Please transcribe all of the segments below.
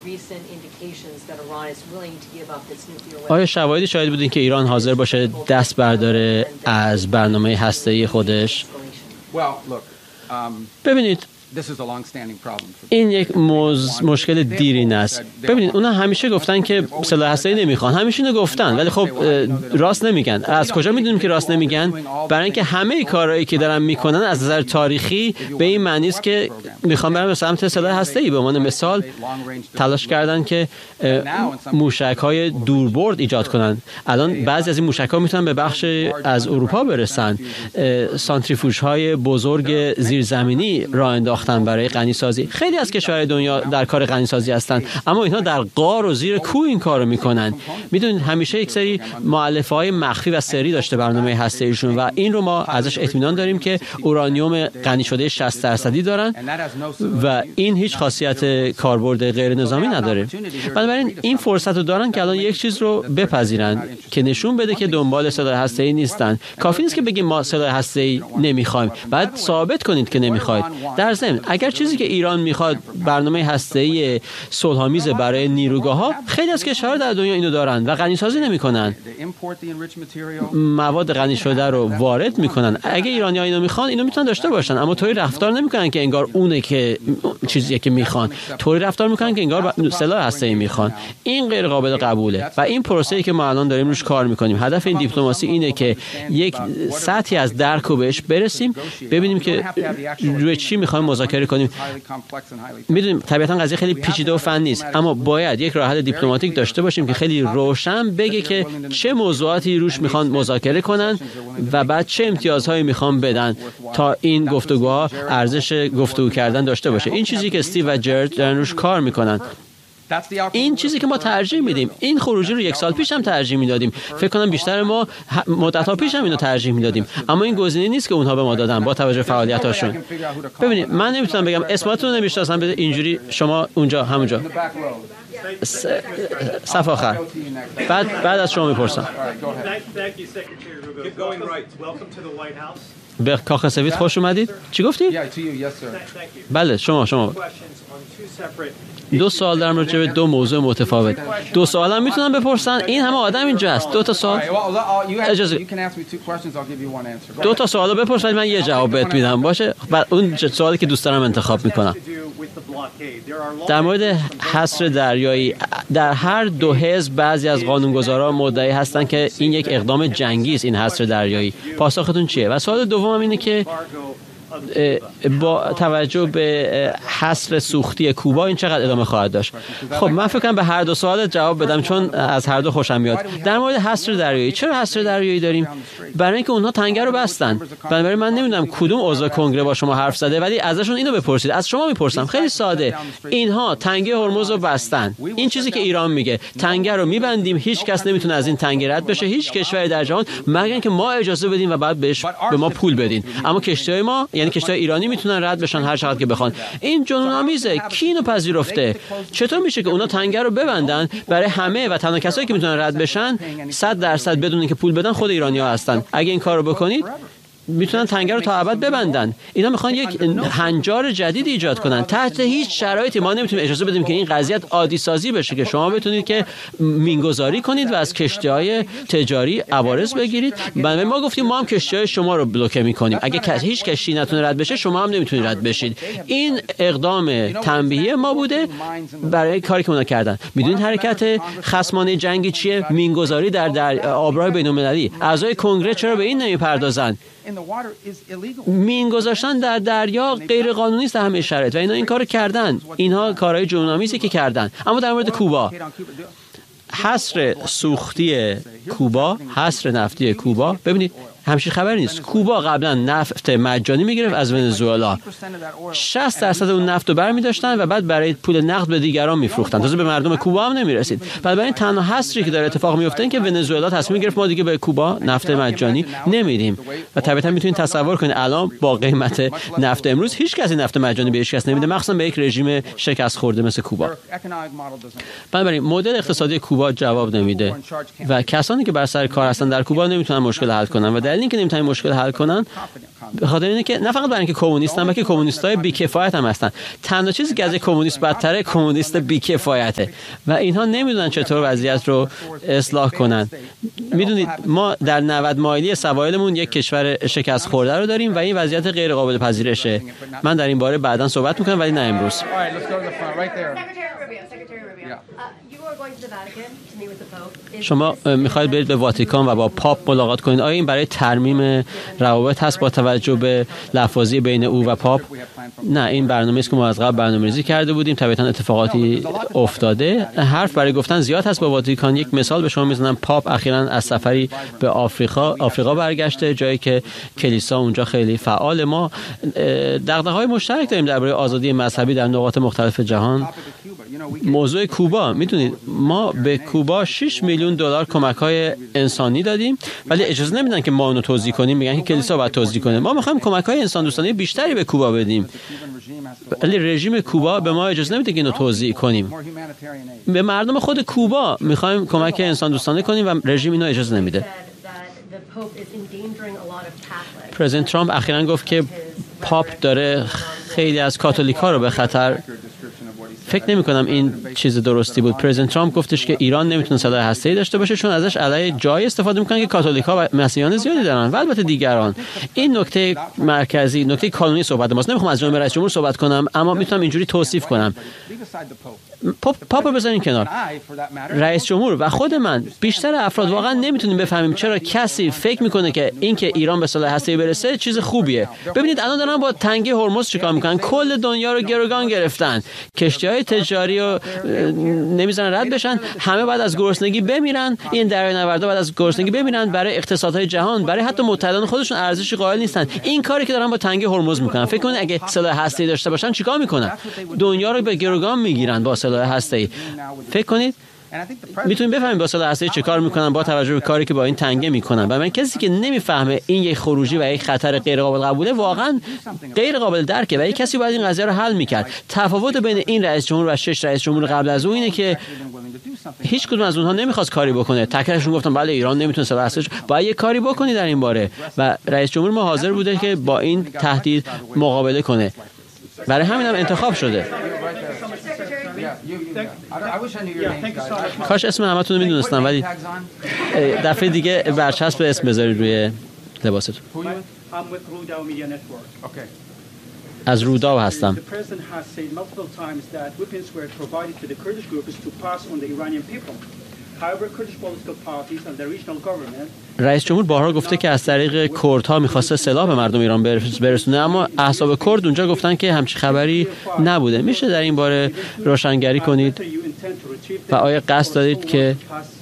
آیا شواهدی شاهد بودین که ایران حاضر باشه دست برداره از برنامه هسته‌ای خودش؟ ببینید این یک مشکل دیرین است. ببینید اونا همیشه گفتن که سلاح هسته‌ای نمیخوان، همیشه اینو گفتن، ولی خب راست نمیگن. از کجا میدونیم که راست نمیگن؟ برای اینکه همه کارهایی که دارن میکنن از نظر تاریخی به این معنی است که میخوان برن به سمت سلاح هسته‌ای. به عنوان مثال تلاش کردن که موشک‌های دوربرد ایجاد کنن. الان بعضی از این موشک‌ها میتونن به بخش از اروپا برسن. سانتریفوژهای بزرگ زیرزمینی راه انداختن برای غنی‌سازی. خیلی از کشورهای دنیا در کار غنی‌سازی هستند، اما اینها در غار و زیر کوه این کارو میکنن. میدونید همیشه یک سری مؤلفه‌های مخفی و سری داشته برنامه هسته‌ایشون و این رو ما ازش اطمینان داریم که اورانیوم غنی شده 60% دارن و این هیچ خاصیت کاربرد غیر نظامی نداره. بنابراین این فرصت رو دارن که الان یک چیز رو بپذیرن که نشون بده که دنبال سلاح هسته‌ای نیستن. کافی نیست که بگیم ما سلاح هسته‌ای نمیخوایم، بعد ثابت کنید که نمیخواید. در ضمن اگر چیزی که ایران میخواد برنامه هسته‌ای صلح‌آمیز برای نیروگاه‌ها، خیلی از کشورها در دنیا اینو دارن و غنی‌سازی نمیکنن، مواد غنی شده رو وارد میکنن. اگه ایرانی‌ها اینو میخوان، اینو میتونن داشته باشن، اما طوری رفتار نمیکنن که انگار اونه که چیزی که میخوان. طوری رفتار میکنن که انگار سلاح هسته‌ای میخوان. این غیر قابل قبوله و این پروسه‌ای که ما الان داریم روش کار میکنیم. هدف این دیپلماسی اینه که یک سطحی از درک رو بهش برسیم، ببینیم که روی چی میخوایم مذاکره کنیم. میدونیم طبیعتا قضیه خیلی پیچیده و فنی نیست، اما باید یک راه حل دیپلماتیک داشته باشیم که خیلی روشن بگه که چه موضوعاتی روش میخوان مذاکره کنن و بعد چه امتیازهایی میخوان بدن تا این گفتگوها ارزش گفتگو کردن داشته باشه. این چیزی که استیو و جرد دارن روش کار میکنن. این چیزی که ما ترجیح میدیم. این خروجی رو 1 سال پیش هم ترجیح میدادیم. فکر کنم بیشتر ما مدت‌ها پیش هم اینو ترجیح میدادیم، اما این گزینه نیست که اونها به ما دادن با توجه فعالیتاشون. ببینید من نمیتونم بگم اسماتون رو نمیشناسم، بده اینجوری شما اونجا همونجا صف آخر بعد از شما میپرسم. به کاخ سفید خوش اومدید. چی گفتید؟ بله شما 2 سوال در مورد به 2 موضوع متفاوت. 2 سوال هم میتونم بپرسن؟ این همه آدم اینجا هست. 2 تا سوال. اجازه 2 تا سوالو بپرس ولی من یه جواب بهت میدم، باشه؟ بعد اون سوالی که دوست دارم انتخاب میکنم. در مورد حصر دریایی، در هر 2 حزب بعضی از قانونگذارا مدعی هستن که این یک اقدام جنگی است، این حصر دریایی. پاسختون چیه؟ و سوال دومم اینه که با توجه به حصر سوختی کوبا این چقدر ادامه خواهد داشت؟ خب من فکر کنم به هر 2 سوال جواب بدم چون از هر دو خوشم میاد. در مورد حصر دریایی، چرا حصر دریایی داریم؟ برای اینکه اونها تنگه رو بستن. بنابراین من نمیدونم کدوم عضو کنگره با شما حرف زده، ولی ازشون اینو بپرسید. از شما میپرسم، خیلی ساده. اینها تنگه هرمز رو بستن. این چیزی که ایران میگه، تنگه رو میبندیم، هیچ کس نمیتونه از این تنگه رد بشه، هیچ کشوری در جهان، مگر اینکه ما اجازه بدیم و بعد به ما پول بدین. اما کشتی‌های ما، یعنی کشتی‌های ایرانی، میتونن رد بشن هر چقدر که بخوان. این جنون‌آمیزه. کی اینو پذیرفته؟ چطور میشه که اونا تنگه رو ببندن برای همه و تنها کسایی که میتونن رد بشن 100% بدون اینکه پول بدن خود ایرانی‌ها هستن؟ اگه این کارو بکنید میتونن تنگه رو تا ابد ببندن. اینا میخوان یک هنجار جدید ایجاد کنن. تحت هیچ شرایطی ما نمیتونیم اجازه بدیم که این قضیه عادی سازی بشه که شما بتونید که مینگذاری کنید و از کشتی‌های تجاری عوارض بگیرید. بنابراین ما گفتیم ما هم کشتی‌های شما رو بلوکه میکنیم. اگه هیچ کشتی نتونه رد بشه، شما هم نمیتونید رد بشید. این اقدام تنبیهی ما بوده برای کاری که اونا کردن. میدونید حرکت خصمانه جنگی چیه؟ مینگذاری در آبراهای بین‌المللی. اعضای کنگره چرا به این نمیپردازن؟ مین گذاشتن در دریا غیر قانونی است در همه شرایط و اینا این کارو کردن. اینها کارهای جنون‌آمیزی که کردن. اما در مورد کوبا، حصر سوختی کوبا، حصر نفتی کوبا، ببینید همچین خبری نیست. کوبا قبلا نفت مجانی میگرفت از ونزوئلا. 60% اون نفت رو برمی‌داشتن و بعد برای پول نقد به دیگران میفروختن. تازه به مردم کوبا هم نمیرسید. بنابراین تنها حصری که داره اتفاق میفته این که ونزوئلا تصمیم گرفت ما دیگه به کوبا نفت مجانی نمیدیم. و طبعا میتونید تصور کنید الان با قیمت نفت امروز هیچ کسی نفت مجانی به هیچ کس نمیده، مخصوصا به یک رژیم شکست خورده مثل کوبا. بنابراین مدل اقتصادی کوبا جواب نمیده و کسانی که بر سر کار هستن در کوبا نمیتونن مشکل حل کنن و در دلیلی که نمیتونن مشکل حل کنن به خاطر اینه که نه فقط برای اینکه کمونیستن بلکه کمونیستای بی‌کفایت هم هستن. تنها چیزی که از کمونیست بدتره کمونیست بی‌کفایته و اینها نمیدونن چطور وضعیت رو اصلاح کنن. میدونید ما در 90 مایلی سواحلمون یک کشور شکست خورده رو داریم و این وضعیت غیر قابل پذیرشه. من در این باره بعداً صحبت میکنم ولی نه امروز. شما میخواید برید به واتیکان و با پاپ ملاقات کنید. آیا این برای ترمیم روابط هست با توجه به لفاظی بین او و پاپ؟ نه، این برنامه‌ای است که ما از قبل برنامه‌ریزی کرده بودیم. طبیعتاً اتفاقاتی افتاده. حرف برای گفتن زیاد هست با واتیکان. یک مثال به شما میزنم. پاپ اخیراً از سفری به آفریقا برگشته، جایی که کلیسا اونجا خیلی فعال. ما دغدغه‌های مشترک داریم درباره آزادی مذهبی در نقاط مختلف جهان. موضوع کوبا، میدونید ما به کوبا 6 میلیون دلار کمک‌های انسانی دادیم ولی اجازه نمیدن که ما اونو توزیع کنیم. میگن که کلیسا باید توزیع کنه. ما می‌خوایم کمک‌های انسان دوستانه بیشتری به کوبا بدیم ولی رژیم کوبا به ما اجازه نمیده که اینو توزیع کنیم. به مردم خود کوبا می‌خوایم کمک انسان دوستانه کنیم و رژیم اینو اجازه نمیده. پرزیدنت ترامپ اخیراً گفت که پاپ داره خیلی از کاتولیک‌ها رو به خطر. فکر نمی کنم این چیز درستی بود. پرزیدنت ترامپ گفتش که ایران نمیتونه سلاح هسته‌ای داشته باشه چون ازش علیه جای استفاده میکنن که کاتولیک‌ها و مسیحیان زیادی دارن و البته دیگران. این نکته مرکزی، نکته قانونی صحبت ماست. نمیخوام از جانب رئیس جمهور صحبت کنم اما میتونم اینجوری توصیف کنم. پاپ بزنین کنار. رئیس جمهور و خود من بیشتر افراد واقعا نمیتونیم بفهمیم چرا کسی فکر میکنه که اینکه ایران به سلاح هسته‌ای برسه چیز خوبیه. ببینید الان دارن با تنگه هرمز چیکار میکنن. کل دنیا رو گروگان گرفتن. کشتی‌های تجاری رو نمیذارن رد بشن. همه بعد از گرسنگی بمیرن. این دریانوردا بعد از گرسنگی بمیرن. برای اقتصادهای جهان، برای حتی متحدان خودشون ارزشی قائل نیستن. این کاری که دارن با تنگه هرمز میکنن. فکر کنید اگه سلاح هسته‌ای داشته باشن چیکار میکنن؟ دنیا رو به گروگان میگیرن با سلاح هسته‌ای. فکر کنید میتونیم بفهمیم با سلاح هسته‌ای چه کار میکنن با توجه به کاری که با این تنگه میکنن. و من کسی که نمیفهمه این یک خروجی و یک خطر غیر قابل قبوله واقعا غیر قابل درکه و یک کسی باید این قضیه رو حل میکرد. تفاوت بین این رئیس جمهور و 6 رئیس جمهور قبل از اون اینه که هیچ کدوم از اونها نمیخواست کاری بکنه. تکرشون گفتن بله ایران نمیتونه سلاح هسته‌ای باید یک کاری بکنی در این باره و رئیس جمهور ما حاضر بوده که با این تهدید مقابله کنه. برای همین هم انتخاب شده. کاش اسم همتون رو میدونستم ولی دفعه دیگه برچسب اسم بذارید روی لباستون. از روداو هستم. رئیس جمهور بارها گفته که از طریق کردها می‌خواسته سلاح به مردم ایران برسونه اما احزاب کرد اونجا گفتن که همچین خبری نبوده. میشه در این باره روشنگری کنید و آیا قصد دارید که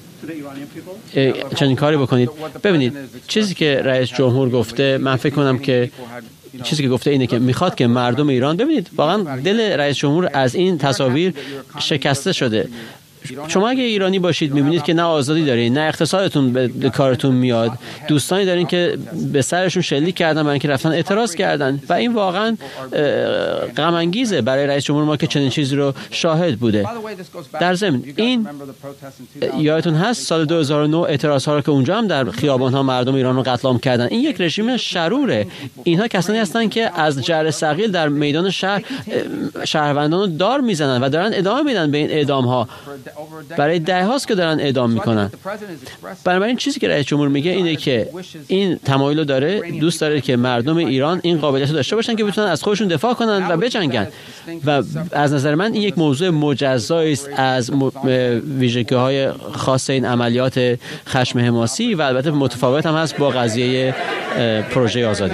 چنین کاری بکنید؟ ببینید چیزی که رئیس جمهور گفته، من فکر کنم که چیزی که گفته اینه که میخواد که مردم ایران، ببینید واقعا دل رئیس جمهور از این تصاویر شکسته شده. شما اگه ایرانی باشید میبینید که نه آزادی دارین، نه اقتصادتون به کارتون میاد. دوستانی دارین که به سرشون شلیک کردن برای اینکه رفتن اعتراض کردن و این واقعا غم انگیزه برای رئیس جمهور ما که چنین چیزی رو شاهد بوده. در ضمن این یادتون هست سال 2009 اعتراض‌ها رو که اونجا هم در خیابان‌ها مردم ایران رو قتل عام کردن. این یک رژیم شروره. اینها کسانی هستن که از جر ثقیل در میدان شهر شهروندان رو دار میزنن و دارن ادامه میدن به این اعدام‌ها. برای دههاست که دارن اعدام میکنن. بنابراین چیزی که رئیس جمهور میگه اینه که این تمایل داره، دوست داره که مردم ایران این قابلیت رو داشته باشن که بتونن از خودشون دفاع کنن و بجنگن. و از نظر من این یک موضوع مجزایی است از ویژگی‌های خاص این عملیات خشم حماسی و البته متفاوت هم هست با قضیه پروژه آزادی.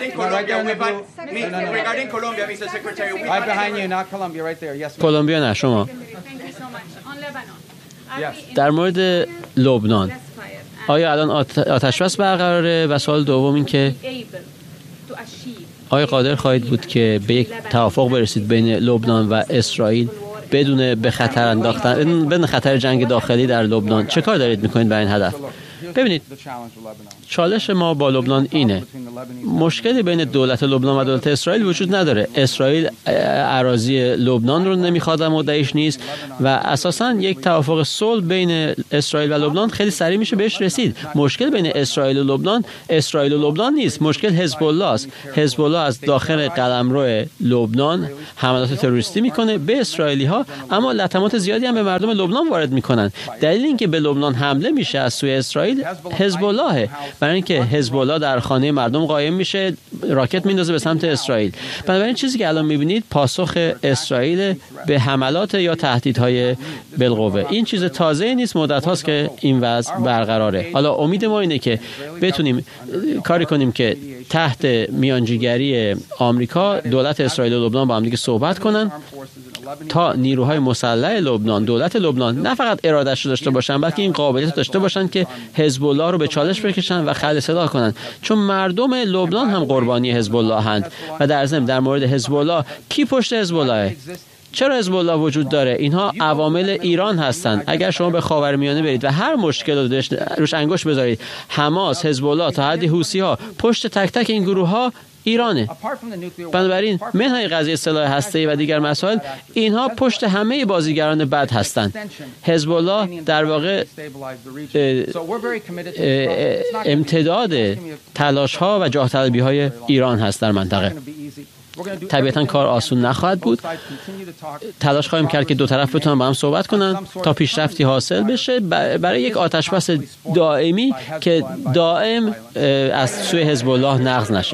کلمبیا نه شما. در مورد لبنان آیا الان آتش بس برقراره؟ و سوال دوم این که آیا قادر خواهید بود که به یک توافق برسید بین لبنان و اسرائیل بدون به خطر انداختن، بدون خطر جنگ داخلی در لبنان؟ چه کار دارید میکنید برای این هدف؟ ببینید چالش ما با لبنان اینه، مشکلی بین دولت لبنان و دولت اسرائیل وجود نداره. اسرائیل اراضی لبنان رو نمیخواد و مدعیش نیست و اساساً یک توافق صلح بین اسرائیل و لبنان خیلی سریع میشه بهش رسید. مشکل بین اسرائیل و لبنان نیست، مشکل حزب الله است. حزب الله از داخل قلمرو لبنان حملات تروریستی میکنه به اسرائیلی ها، اما لطمات زیادی هم به مردم لبنان وارد میکنن. دلیل اینکه به لبنان حمله میشه از سوی اسرائیل حزب الله، برای اینکه حزب الله در خانه مردم قایم میشه، راکت میندازه به سمت اسرائیل. بنابراین چیزی که الان میبینید پاسخ اسرائیل به حملات یا تهدیدهای بالقوه. این چیز تازه نیست، مدت هاست که این وضع برقراره. حالا امید ما اینه که بتونیم کاری کنیم که تحت میانجیگری آمریکا دولت اسرائیل و لبنان با هم دیگه صحبت کنن تا نیروهای مسلح لبنان، دولت لبنان نه فقط ارادهش رو داشته باشن بلکه این قابلیت داشته باشن که حزب الله رو به چالش بکشن و خلع سلاح کنن، چون مردم لبنان هم قربانی حزب الله هستند. و در ضمن در مورد حزب الله، کی پشت حزب الله؟ چرا حزب الله وجود داره؟ اینها عوامل ایران هستند. اگر شما به خاورمیانه برید و هر مشکل رو روش انگشت بذارید، حماس، حزب الله تا حدی حوثی ها، پشت تک تک این گروه ها ایرانه. بنابراین منهای قضیه سلاح هسته‌ای و دیگر مسائل، اینها پشت همه بازیگران بد هستند. حزب الله در واقع امتداد تلاش ها و جاه طلبی های ایران هست در منطقه. طبیعتاً کار آسون نخواهد بود. تلاش خواهیم کرد که دو طرف بتونن با هم صحبت کنن تا پیشرفتی حاصل بشه برای یک آتشبس دائمی که دائم از سوی حزب الله نقض نشه.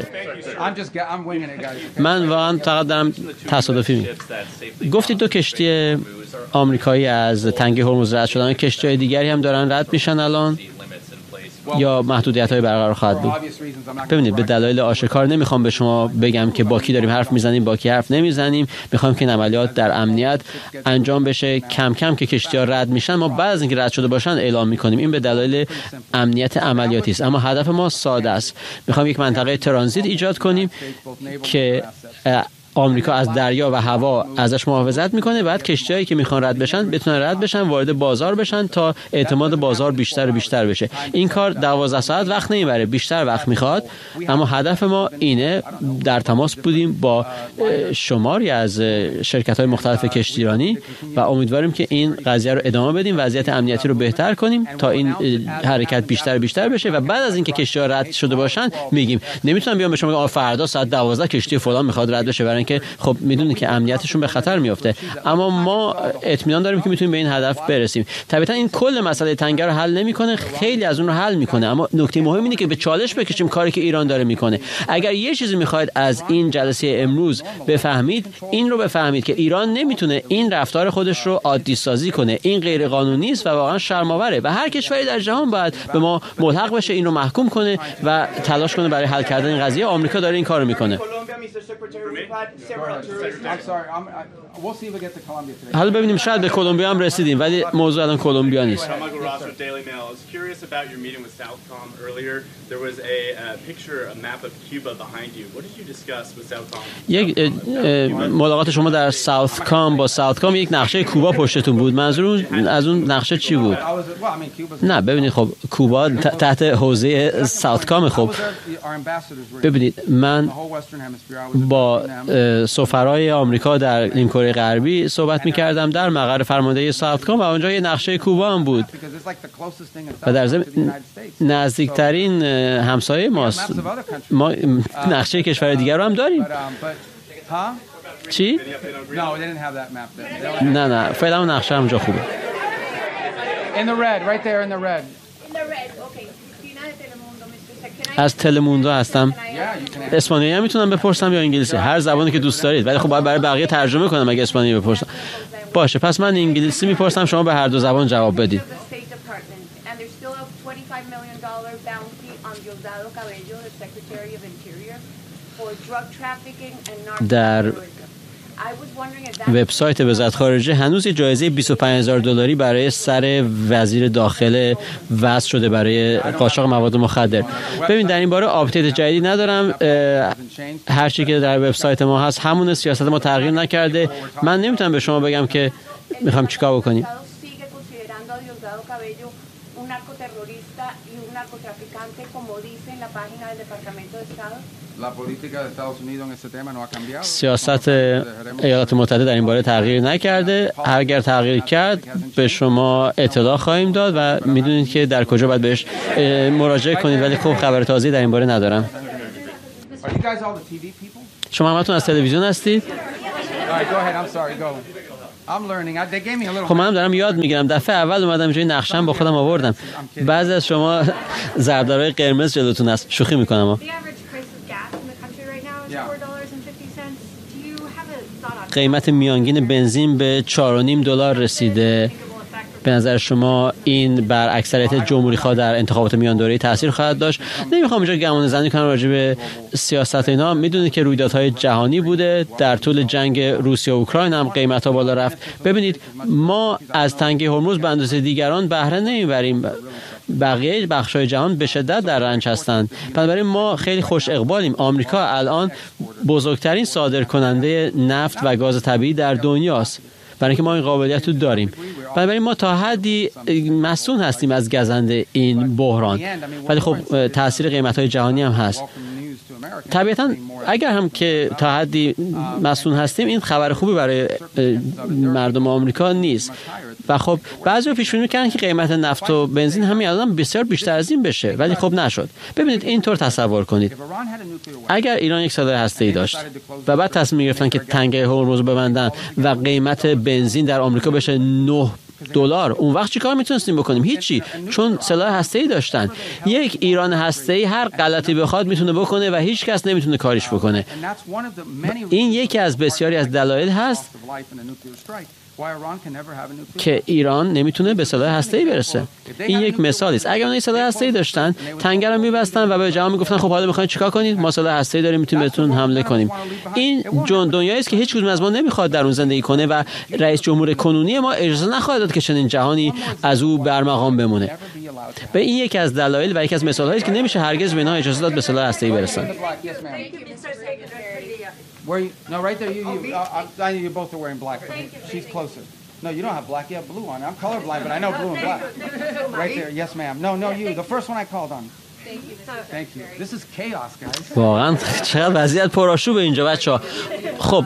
من واقعا فقط دارم تصادفی میگم. گفتید دو کشتی آمریکایی از تنگه هرمز رد شدن، کشتی‌های دیگری هم دارن رد میشن الان یا محدودیت‌های برقرار خواهد بود؟ ببینید به دلایل آشکار نمیخوام به شما بگم که با کی داریم حرف میزنیم با کی حرف نمیزنیم. میخوام که این عملیات در امنیت انجام بشه. کم کم که کشتی‌ها رد میشن ما بعد از اینکه رد شده باشن اعلام میکنیم. این به دلایل امنیت عملیاتی است، اما هدف ما ساده است. میخوام یک منطقه ترانزیت ایجاد کنیم که آمریکا از دریا و هوا ازش محافظت میکنه، بعد کشتیایی که میخوان رد بشن بتونن رد بشن، وارد بازار بشن تا اعتماد بازار بیشتر و بیشتر بشه. این کار 12 ساعت وقت نمیبره، بیشتر وقت میخواد، اما هدف ما اینه. در تماس بودیم با شماری از شرکت‌های مختلف کشتیرانی و امیدواریم که این قضیه رو ادامه بدیم، وضعیت امنیتی رو بهتر کنیم تا این حرکت بیشتر و بیشتر بشه و بعد از اینکه کشتی‌ها رد شده باشن میگیم. نمیتونم بیام به شما بگم فردا ساعت 12 کشتی فلان میخواد رد بشه، که خب میدونید که امنیتشون به خطر میفته. اما ما اطمینان داریم که میتونیم به این هدف برسیم. طبعا این کل مسئله تنگه رو حل نمیکنه، خیلی از اون رو حل میکنه، اما نکته مهم اینه که به چالش بکشیم کاری که ایران داره میکنه. اگر یه چیزی میخواید از این جلسه امروز بفهمید، این رو بفهمید که ایران نمیتونه این رفتار خودش رو عادی سازی کنه. این غیر قانونی است و واقعا شرم‌آوره و هر کشوری در جهان باید به ما ملحق بشه، این رو محکوم کنه و تلاش کنه برای حل کردن این قضیه. آمریکا داره این کارو میکنه. حالا ببینیم، شاید به کلمبیا هم رسیدیم ولی موضوع الان کلمبیا نیست. یک ملاقات شما در ساوثکام با ساوثکام، یک نقشه کوبا پشتتون بود. منظور از اون نقشه چی بود؟ نه ببینید، خب کوبا تحت حوزه ساوثکام. خب ببینید، من با سفرای آمریکا در نیمکره غربی صحبت می‌کردم در مقر فرماندهی ساوثکام و اونجا یه نقشه کوبا هم بود و در ضمن نزدیکترین همسایه ماست. ما نقشه کشور دیگر رو هم داریم. چی؟ نه فعلا نقشه همونجا خوبه. از تلموندو هستم. اسپانیایی هم میتونم بپرسم یا انگلیسی؟ هر زبانی که دوست دارید، ولی خب باید برای بقیه ترجمه کنم اگه اسپانیایی بپرسم. باشه، پس من انگلیسی میپرسم، شما به هر دو زبان جواب بدید. در وبسایت وزارت خارجه هنوز یه جایزه $25,000 برای سر وزیر داخل وضع شده برای قاچاق مواد مخدر. ببین، در این باره آپدیت جدیدی ندارم. هر چی که در وبسایت ما هست همون، سیاست ما تغییر نکرده. من نمیتونم به شما بگم که میخوام چیکار بکنیم. un narcoterrorista y un narcotraficante como dice en la página del Departamento de Estado. La política de Estados Unidos en este tema no ha cambiado. سیاست ایالات متحده در این باره تغییر نکرده. اگر تغییر کرد به شما اطلاع خواهیم داد و میدونید که در کجا باید بهش مراجعه کنید، ولی خب خبر تازه‌ای در این باره ندارم. Are you guys all the TV people? شما همتون از تلویزیون هستید؟ All right, go ahead. I'm sorry. Go. I'm learning. They gave me a little. خب منم دارم یاد میگیرم. دفعه اول اومدم جای نقشم با خودم آوردم. بعضی از شما زردارای قرمز جلوتون است. شوخی میکنم. The average price of gas in the country right now is $4.50. Do you have a thought on قیمت میانگین بنزین به $4.5 رسیده. به نظر شما این بر اکثریت جمهوری‌خواه در انتخابات میان دوره‌ای تاثیر خواهد داشت؟ نمیخوام اینجا گمان زنی کنم راجع به سیاست اینا. میدونید که رویدادهای جهانی بوده. در طول جنگ روسیه و اوکراین هم قیمت‌ها بالا رفت. ببینید ما از تنگه هرمز به اندازه دیگران بهره نمیبریم. بقیه بخش‌های جهان به شدت در رنج هستند. بنابراین ما خیلی خوش اقبالیم. آمریکا الان بزرگترین صادرکننده نفت و گاز طبیعی در دنیاست. برای اینکه ما این قابلیت رو داریم. بنابراین ما تا حدی مسئول هستیم از گزند این بحران، ولی خب تاثیر قیمت‌های جهانی هم هست. طبیعتاً اگر هم که تا حدی مسئول هستیم، این خبر خوبی برای مردم آمریکا نیست. و خب بعضی پیش بینی می‌کردن که قیمت نفت و بنزین همین الان بسیار بیشتر از این بشه، ولی خب نشد. ببینید اینطور تصور کنید اگر ایران یک سلاح هسته‌ای داشت و بعد تصمیم گرفتن که تنگه هرمز رو ببندن و قیمت بنزین در آمریکا بشه $9، اون وقت چیکار میتونستیم بکنیم؟ هیچی، چون سلاح هسته‌ای داشتن. یک ایران هسته‌ای هر غلطی بخواد میتونه بکنه و هیچ کس نمیتونه کاریش بکنه. این یکی از بسیاری از دلایل هست که ایران نمیتونه به سلاح هسته‌ای برسه. این یک مثالی است. اگر اونها سلاح هسته‌ای داشتن، تنگه رو می‌بستن و به جهان میگفتن خب حالا می‌خواید چیکار کنید؟ ما سلاح هسته‌ای داریم، میتونیم بهتون حمله کنیم. این دنیایی است که هیچ کدوم از ما نمیخواد در اون زندگی کنه و رئیس جمهور کنونی ما اجازه نخواهد داد که چنین جهانی از او برمقام بمونه. به این یکی از دلایل و یکی از مثال‌هایی است که نمیشه هرگز به اینها اجازه داد به سلاح هسته‌ای برسن. Where you, no, right there. I know you both are wearing black. She's closer. No, you don't have black. You have blue on. I'm colorblind, but I know blue and black. Right there. Yes, ma'am. No, you. The first one I called on. Thank you. This is chaos, guys. واقعا چقدر وضعیت پرآشوبه اینجا بچه‌ها. خب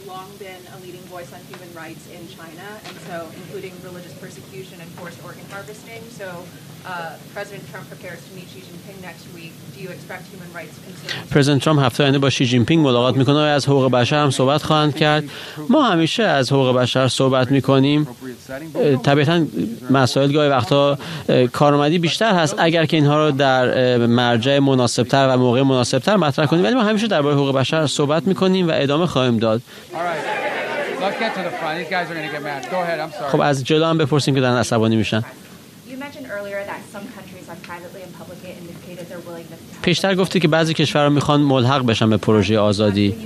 پرزیدنت ترامپ هفته آینده با شی جین پینگ ملاقات میکنه و از حقوق بشر هم صحبت خواهند کرد. ما همیشه از حقوق بشر صحبت میکنیم. طبیعتاً مسائل گاهی وقتا کارآمدی بیشتر هست اگر که اینها رو در مرجع مناسبتر و موقع مناسبتر مطرح کنیم، ولی ما همیشه درباره حقوق بشر صحبت میکنیم و ادامه خواهیم داد. خب از جلو هم بپرسیم که دارن عصبانی میشن. پیشتر گفتی که بعضی کشورها میخوان ملحق بشن به پروژه آزادی.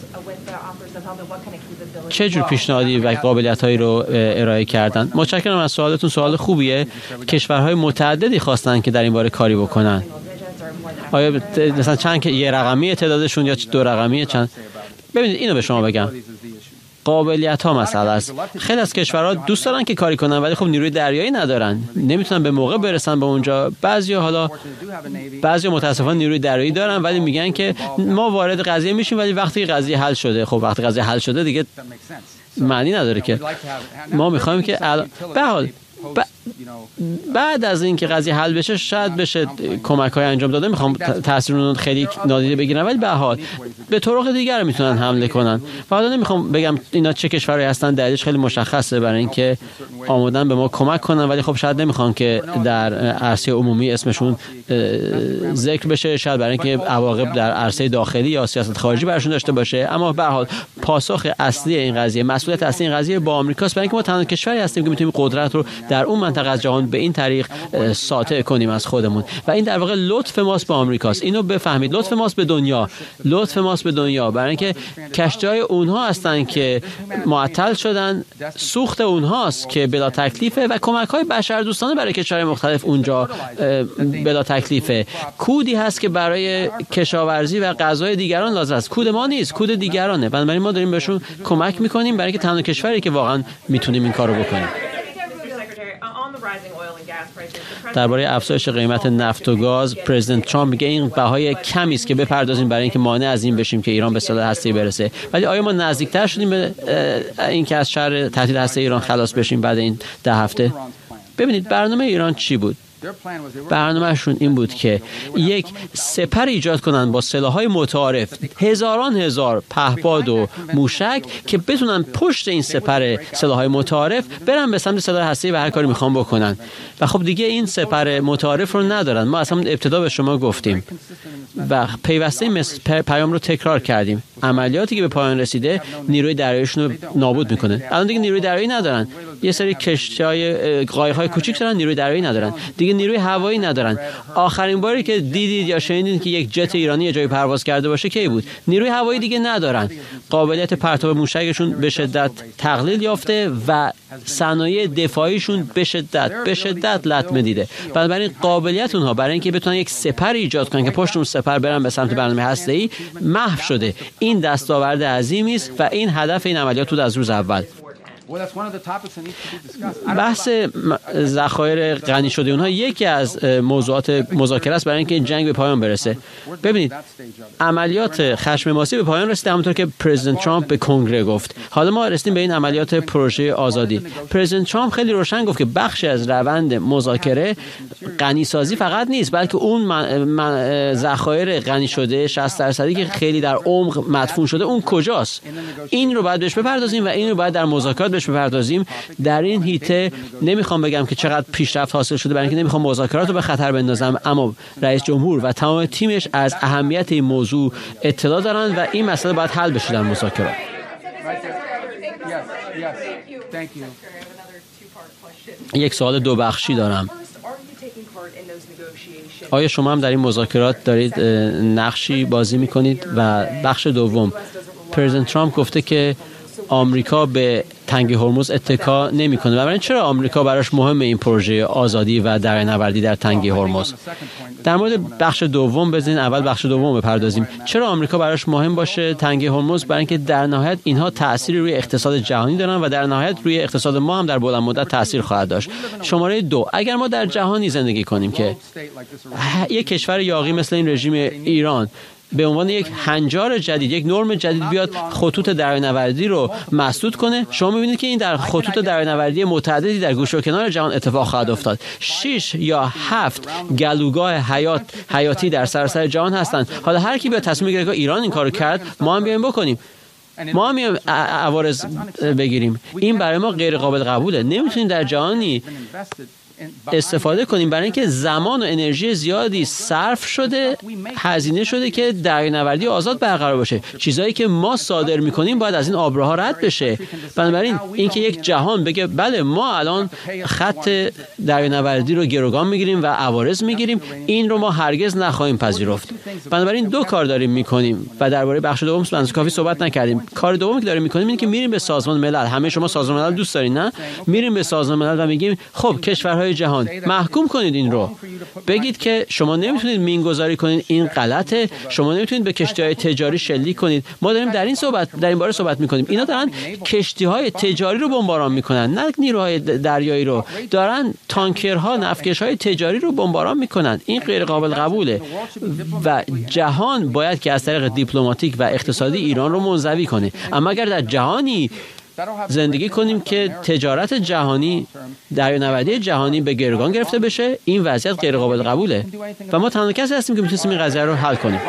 چه جور پیشنهادی و قابلیت‌هایی رو ارائه کردن؟ متشکرم از سوالتون، سوال خوبیه. کشورهای متعددی خواستن که در این باره کاری بکنن. آیا مثلا چند یه رقمی تعدادشون یا 2 رقمی چند؟ ببینید اینو به شما بگم. قابلیت ها مسئله است. خیلی از کشورها دوست دارن که کاری کنن ولی خب نیروی دریایی ندارن، نمیتونن به موقع برسن به اونجا. بعضیا متاسفانه نیروی دریایی دارن ولی میگن که ما وارد قضیه میشیم ولی وقتی قضیه حل شده. خب وقتی قضیه حل شده دیگه معنی نداره که ما میخوایم که به حال بعد از این که قضیه حل بشه شاید بشه کمک‌های انجام داده. میخوام تاثیر اون خیلی نادیده بگیرن ولی به هر حال به طرق دیگر میتونن حمله کنن. و حالا نمیخوام بگم اینا چه کشورهایی هستن، دلیلش خیلی مشخصه برای اینکه آمدن به ما کمک کنن، ولی خب شاید نمیخوان که در عرصه عمومی اسمشون ذکر بشه، شاید برای اینکه عواقب در عرصه داخلی یا سیاست خارجی براشون داشته باشه. اما به هر حال پاسخ اصلی این قضیه، مسئولیت اصلی این قضیه با آمریکاست، برای اینکه ما تنها کشوری هستیم که میتونیم قدرت رو در اون منطقه از جهان به این طریق ساطع کنیم از خودمون. و این در واقع لطف ماست به آمریکاست. اینو بفهمید، لطف ماست به دنیا، لطف ماست به دنیا، برای اینکه کشتی‌های اونها هستن که معطل شدن، سوخت اونهاست که بلا تکلیفه و کمک‌های بشردوستانه برای کشورهای مختلف اونجا بلا تکلیفه. کودی هست که برای کشاورزی و غذای دیگران لازم است. کود ما نیست، کود دیگرانه. بنابراین ما داریم بهشون کمک می‌کنیم برای اینکه تنها کشوری که واقعا میتونیم این کارو بکنیم. درباره افزایش قیمت نفت و گاز پرزیدنت ترامپ میگه این بهای کمی است که بپردازیم برای اینکه مانع از این بشیم که ایران به سلاح هسته‌ای برسه. ولی آیا ما نزدیکتر شدیم به اینکه از شر تهدید هسته ایران خلاص بشیم بعد این 10 هفته؟ ببینید برنامه ایران چی بود؟ برنامهشون این بود که یک سپر ایجاد کنن با سلاح‌های متعارف، هزار پهپاد و موشک که بتونن پشت این سپر سلاح‌های متعارف برن به سمت سلاح هسته‌ای و هر کاری میخوان بکنن. و خب دیگه این سپر متعارف رو ندارن. ما اصلا ابتدا به شما گفتیم و پیوسته این پیام رو تکرار کردیم. عملیاتی که به پایان رسیده نیروی دریاییشون رو نابود میکنه. الان دیگه نیروی دریایی ندارن. یه سری کشتی‌های قایق‌های کوچیک دارن، نیروی دریایی ندارن. دیگه نیروی هوایی ندارن. آخرین باری که دیدید یا شنیدید که یک جت ایرانی یه جایی پرواز کرده باشه کی بود؟ نیروی هوایی دیگه ندارن. قابلیت پرتاب موشکشون به شدت تقلیل یافته و صنایع دفاعیشون به شدت لطمه دیده. بنابراین قابلیت اونها برای اینکه بتونن یک سپر ایجاد کنن که پشت اون سپر برن به سمت برنامه هسته‌ای محو شده. این دستاورد عظیمی است و این هدف این عملیات بود از روز اول. بحث ذخایر غنی شده اونها یکی از موضوعات مذاکره است برای اینکه این جنگ به پایان برسه. ببینید عملیات خشم ماسی به پایان رسیده همونطور که پرزیدنت ترامپ به کنگره گفت. حالا ما رسیدیم به این عملیات پروژه آزادی. پرزیدنت ترامپ خیلی روشن گفت که بخشی از روند مذاکره غنی سازی فقط نیست بلکه اون ذخایر غنی شده 60% که خیلی در عمق مدفون شده اون کجاست؟ این رو باید بهش بپردازیم و این رو باید در مذاکرات بپردازیم. در این هیته نمیخوام بگم که چقدر پیشرفت حاصل شده برای اینکه نمیخوام مذاکرات رو به خطر بندازم، اما رئیس جمهور و تمام تیمش از اهمیت این موضوع اطلاع دارن و این مسئله باید حل بشه در مذاکرات. یک سوال دو بخشی دارم. آیا شما هم در این مذاکرات دارید نقشی بازی میکنید؟ و بخش دوم، پرزیدنت ترامپ گفته که آمریکا به تنگه هرمز اتکا نمیکنه. بنابراین چرا آمریکا براش مهمه این پروژه آزادی و دریانوردی در تنگه هرمز؟ در مورد بخش دوم بزنین اول بخش دوم بپردازیم. چرا آمریکا براش مهم باشه تنگه هرمز؟ برای اینکه در نهایت اینها تأثیری روی اقتصاد جهانی دارن و در نهایت روی اقتصاد ما هم در بلند مدت تأثیر خواهد داشت. شماره 2، اگر ما در جهانی زندگی کنیم که یک کشور یاغی مثل این رژیم ایران به عنوان یک هنجار جدید، یک نرم جدید بیاد خطوط دریانوردی رو مسدود کنه، شما می‌بینید که این در خطوط دریانوردی متعددی در گوشه و کنار جهان اتفاق خواهد افتاد. 6 یا 7 گلوگاه حیاتی در سراسر جهان هستند. حالا هر کی به تصمیم بگیره که ایران این کارو کرد، ما هم بیایم بکنیم. ما هم عوارض بگیریم. این برای ما غیر قابل قبوله. نمیتونیم در جهانی استفاده کنیم برای اینکه زمان و انرژی زیادی صرف شده، هزینه شده که دریانوردی آزاد برقرار باشه. چیزایی که ما صادر میکنیم باید از این آبراها رد بشه. بنابراین اینکه یک جهان بگه بله ما الان خط دریانوردی رو گروگان میگیریم و عوارض میگیریم، این رو ما هرگز نخواهیم پذیرفت. بنابراین دو کار داریم میکنیم و درباره بخش دوم کافی صحبت نکردیم. کار دومی که داریم میکنیم اینه که میریم به سازمان ملل. همه شما سازمان ملل دوست دارین نه؟ میریم به سازمان ملل و میگیم خب کشورهای جهان محکوم کنید این رو. بگید که شما نمیتونید مینگذاری کنید، این غلطه. شما نمیتونید به کشتی‌های تجاری شلیک کنید. ما داریم در این باره صحبت میکنیم. اینا دارن کشتی‌های تجاری رو بمباران میکنن، نه نیروهای دریایی رو. دارن تانکرها، نفتکش‌های تجاری رو بمباران میکنن. این غیر قابل قبوله و جهان باید که از طریق دیپلماتیک و اقتصادی ایران رو منزوی کنه. اما اگر در جهانی زندگی کنیم که تجارت جهانی، دریانوردی جهانی به گروگان گرفته بشه، این وضعیت غیر قابل قبوله و ما تنها کسی هستیم که میتونیم این قضیه رو حل کنیم.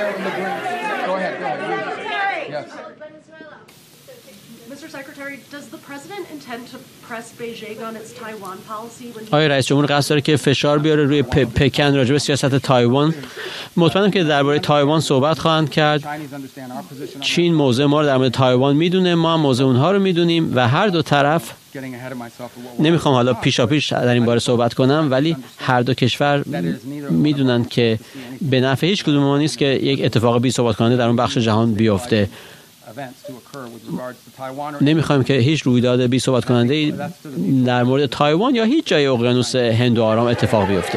آیا رئیس جمهور قصد داره که فشار بیاره روی پکن راجع به سیاست تایوان؟ مطمئنم که درباره تایوان صحبت خواهند کرد. چین موضع ما رو در مورد تایوان میدونه، ما هم موضع اونها رو میدونیم و هر دو طرف، نمیخوام حالا پیشاپیش در این باره صحبت کنم، ولی هر دو کشور میدونن که به نفع هیچ کدوم ما نیست که یک اتفاق بی ثبات کننده در اون بخش جهان بیفته. نمیخوایم که هیچ رویداد بی ثبات کننده در مورد تایوان یا هیچ جای اقیانوس هند و آرام اتفاق بیفته.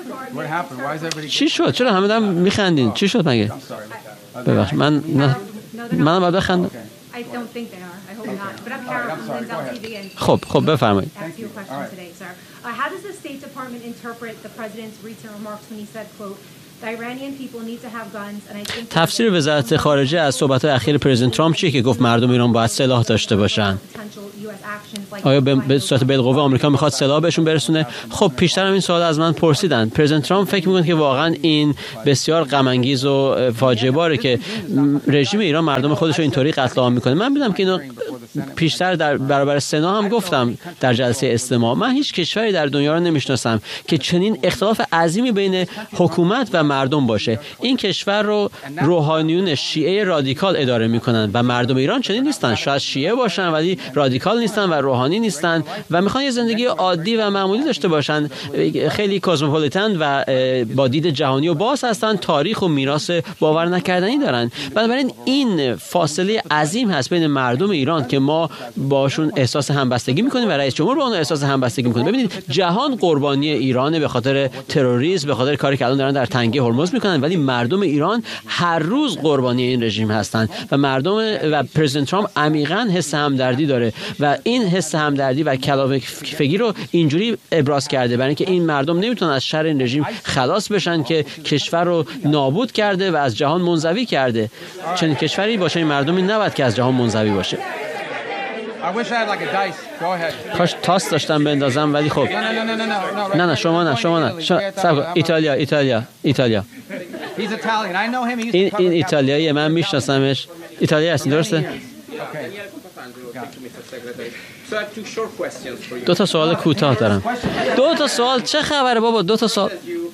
چی شد؟ چرا همه دارن میخندین؟ چی شد مگه؟ ببخش من نه منم باید بخندم. I don't think they are. I hope not. But I'm Kara from Lens TV and خب بفرمایید. ask you a question today, sir. How does the State Department interpret the president's recent remarks when he said, quote, the Iranian people need to have guns and I think تفسیر وزارت خارجه از صحبت‌های اخیر پرزیدنت ترامپ چیه که گفت مردم ایران باید سلاح داشته باشن؟ آیا به صورت بالقوه آمریکا میخواد سلاح بهشون برسونه؟ خب پیشتر هم این سوال از من پرسیدن. پرزیدنت ترامپ فکر میکنه که واقعا این بسیار غم انگیز و فاجعه باره که رژیم ایران مردم خودش رو اینطوری قتل عام میکنه. من میدونم که اینو پیشتر در برابر سنا هم گفتم در جلسه استماع. من هیچ کشوری در دنیا رو نمیشناسم که چنین اختلاف عظیمی بین حکومت و مردم باشه. این کشور رو روحانیون شیعه رادیکال اداره میکنن و مردم ایران چنین نیستن. شاید شیعه باشن ولی رادیکال نیستن و روحانی نیستن و میخوان یه زندگی عادی و معمولی داشته باشن. خیلی کاسموپولیتن و با دید جهانی و باز هستن. تاریخ و میراث باور نکردنی دارن. بنابراین این فاصله عظیم هست بین مردم ایران که ما باشون احساس همبستگی میکنیم و رئیس جمهور با اون احساس همبستگی میکنه. ببینید جهان قربانی ایران به خاطر تروریسم، به خاطر کاری که الان دارن در تنگه هرمز میکنن، ولی مردم ایران هر روز قربانی این رژیم هستن و مردم و پرزیدنت ترامپ عمیقاً حس همدردی داره و این حس همدردی و کلافگی رو اینجوری ابراز کرده برای اینکه این مردم نمیتونن از شر این رژیم خلاص بشن که کشور رو نابود کرده و از جهان منزوی کرده. چنین کشوری باشه این مردمی نباید که از جهان منزوی باشه. کاش تاس داشتم بندازم ولی خب نه شما ایتالیا این ایتالیایی من میشناسمش. ایتالیایی هستی درسته؟ دو تا سوال کوتاه دارم. دو تا سوال چه خبره بابا؟ دو تا سوال.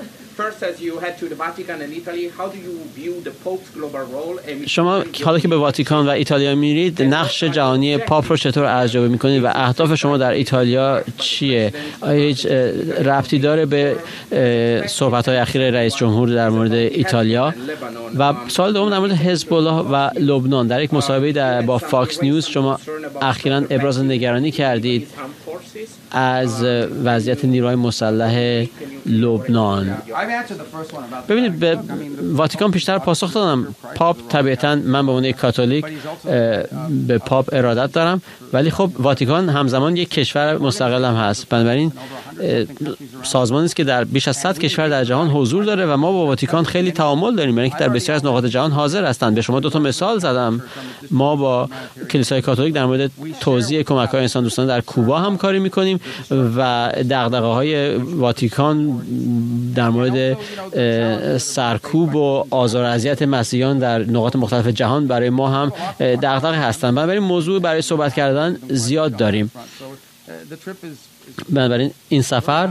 شما حالا که به واتیکان و ایتالیا میرید نقش جهانی پاپ رو چطور ارزیابی میکنید و اهداف شما در ایتالیا چیه؟ آیا هیچ ربطی داره به صحبت‌های اخیر رئیس جمهور در مورد ایتالیا؟ و سوال دوم در مورد حزب الله و لبنان. در یک مصاحبه با فاکس نیوز شما اخیراً ابراز نگرانی کردید از وضعیت نیروهای مسلح لبنان. ببینید به واتیکان پیشتر پاسخ دادم. پاپ طبیعتاً من به عنوان یک کاتولیک به پاپ ارادت دارم ولی خب واتیکان همزمان یک کشور مستقل هم هست. بنابراین سازمانی است که در بیش از 100 کشور در جهان حضور داره و ما با واتیکان خیلی تعامل داریم برای اینکه در بسیار از نقاط جهان حاضر هستند. به شما دو تا مثال زدم. ما با کلیسای کاتولیک در مورد توزیع کمک‌های انسان دوستانه در کوبا همکاری می‌کنیم و دغدغه‌های واتیکان در مورد سرکوب و آزار و اذیت مسیحیان در نقاط مختلف جهان برای ما هم دغدغه هستند. بنابراین موضوع برای صحبت کردن زیاد داریم. بنابراین این سفر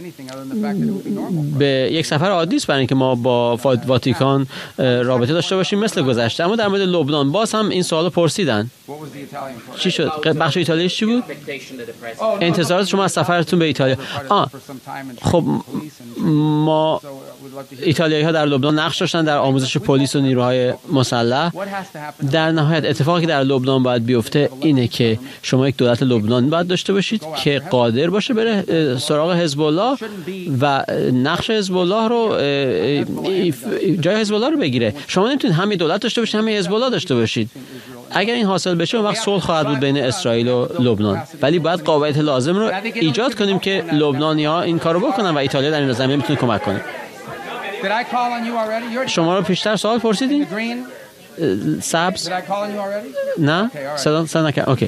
به یک سفر عادی است برای اینکه ما با واتیکان رابطه داشته باشیم مثل گذشته. اما در مورد لبنان باز هم این سوالو پرسیدن. چی شد؟ بخش ایتالیاییش چی بود؟ انتظارات شما از سفرتون به ایتالیا. خب ما ایتالیایی ها در لبنان نقش داشتن در آموزش پلیس و نیروهای مسلح. در نهایت اتفاقی که در لبنان باید بیفته اینه که شما یک دولت لبنان باید داشته باشید که قادر باشه بره سراغ حزب الله و نقش حزب الله رو جای حزب الله رو بگیره. شما نمیتونید هم دولت داشته باشید هم حزب الله داشته باشید. اگر این حاصل بشه اون وقت صلح خواهد بود بین اسرائیل و لبنان. ولی باید قواعد لازم رو ایجاد کنیم که لبنانی‌ها این کارو بکنن و ایتالیا در این زمینه میتونه کمک کنه. شما رو پیشتر سوال پرسیدین؟ سبز؟ نه؟ صدا نکرد. اوکی.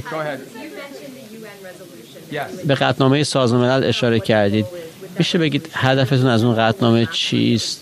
به قطعنامه سازمان ملل اشاره کردید. میشه بگید هدفتون از اون قطعنامه چیست؟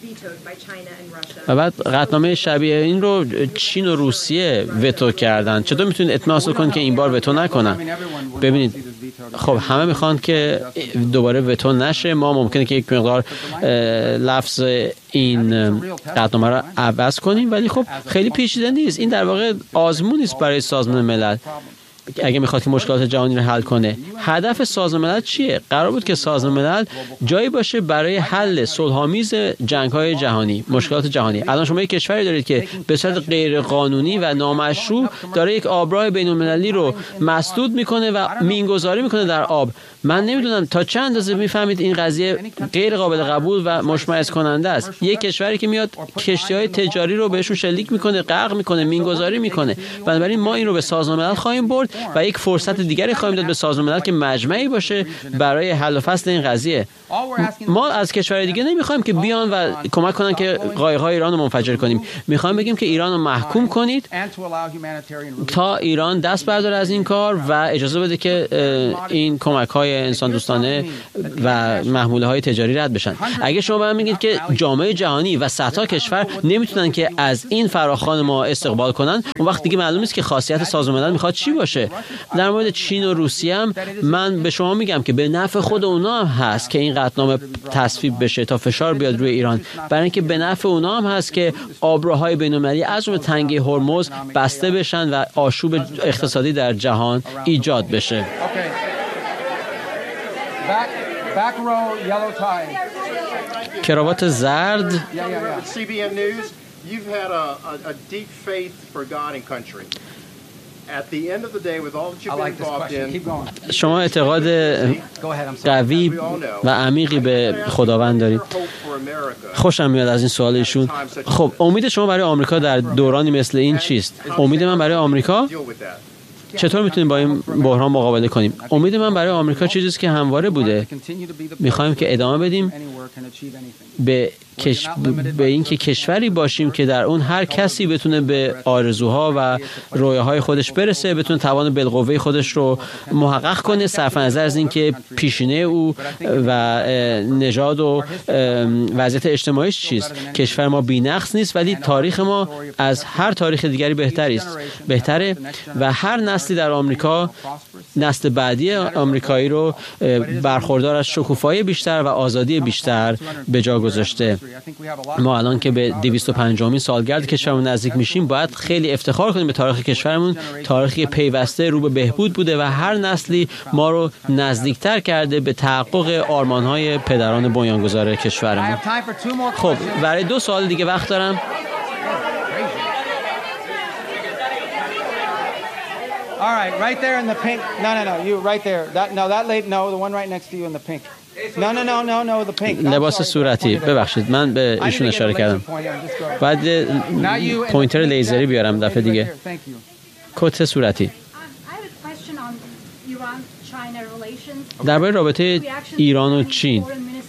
و بعد قطعنامه شبیه این رو چین و روسیه وتو کردن. چطور میتونید اطمینان حاصل کنید که این بار وتو نکنن؟ ببینید خب همه میخوان که دوباره وتو نشه. ما ممکنه که یک مقدار لفظ این قطعنامه رو عوض کنیم ولی خب خیلی پیچیده نیست. این در واقع آزمونی است برای سازمان ملل. اگه میخواد که مشکلات جهانی رو حل کنه. هدف سازمان ملل چیه؟ قرار بود که سازمان ملل جایی باشه برای حل صلح‌آمیز جنگ‌های جهانی، مشکلات جهانی. الان شما یک کشوری دارید که به صورت غیر قانونی و نامشروع داره یک آبراه بین‌المللی رو مسدود میکنه و مینگذاری میکنه در آب. من نمیدونم تا چند اندازه میفهمید این قضیه غیر قابل قبول و مشمئز کننده است. یک کشوری که میاد کشتی‌های تجاری رو بهشون شلیک میکنه، غرق میکنه، مینگذاری میکنه. بنابراین ما این رو به سازمان ملل خواهیم برد و یک فرصت دیگری خواهیم داد به سازمان ملل که مجمعی باشه برای حل و فصل این قضیه. ما از کشورهای دیگه نمیخوایم که بیان و کمک کنن که قایق‌های ایران رو منفجر کنیم. میخوایم بگیم که ایران رو محکوم کنید تا ایران دست برداره از این کار و اجازه بده که این کمک‌های انسان دوستانه و محموله‌های تجاری رد بشن. اگه شما به من میگید که جامعه جهانی و صدها کشور نمیتونن که از این فراخوان ما استقبال کنن، اون وقت دیگه معلوم نیست که خاصیت سازمان ملل میخواد چی باشه. در مورد چین و روسیه هم من به شما میگم که به نفع خود اونا هم هست که این قطعنامه تصویب بشه تا فشار بیاد روی ایران، برای اینکه به نفع اونا هم هست که آبراهای بین‌المللی از جمله تنگه هرمز بسته بشن و آشوب اقتصادی در جهان ایجاد بشه. Back row, yellow tie. کراوات زرد. CBN News, you've had a deep faith for God and country. At the end of the day, with all that you've been involved in, شما اعتقاد قوی و عمیقی به خداوند دارید. خوشم میاد از این سوال ایشون. خب امید شما برای آمریکا در دورانی مثل این چیست؟ امید من برای آمریکا چطور میتونیم با این بحران مقابله کنیم؟ امید من برای آمریکا چیزی است که همواره بوده. میخوایم که ادامه بدیم به این که کشوری باشیم که در اون هر کسی بتونه به آرزوها و رویاهای خودش برسه، بتونه توان بالقوه خودش رو محقق کنه، صرف نظر از این که پیشینه او و نژاد و وضعیت اجتماعیش چیست. کشور ما بی‌نقص نیست، ولی تاریخ ما از هر تاریخ دیگری بهتره و هر نسلی در آمریکا، نسل بعدی آمریکایی رو برخوردار از شکوفایی بیشتر و آزادی بیشتر به جا گذاشته. ما الان که به 250مین سالگرد کشورمون نزدیک میشیم، باید خیلی افتخار کنیم به تاریخ کشورمون، تاریخی پیوسته رو به بهبود بوده و هر نسلی ما رو نزدیکتر کرده به تحقق آرمان‌های پدران بنیانگذار کشورمون. خب برای 2 سوال دیگه وقت دارم. All right, right there in the pink. No, you right there. That lady, the one right next to you in the pink. No, the pink. لباس صورتی. ببخشید من به ایشون اشاره کردم. بعد پوینتر لیزری بیارم دفعه دیگه. کت صورتی. درباره رابطه ایران و چین،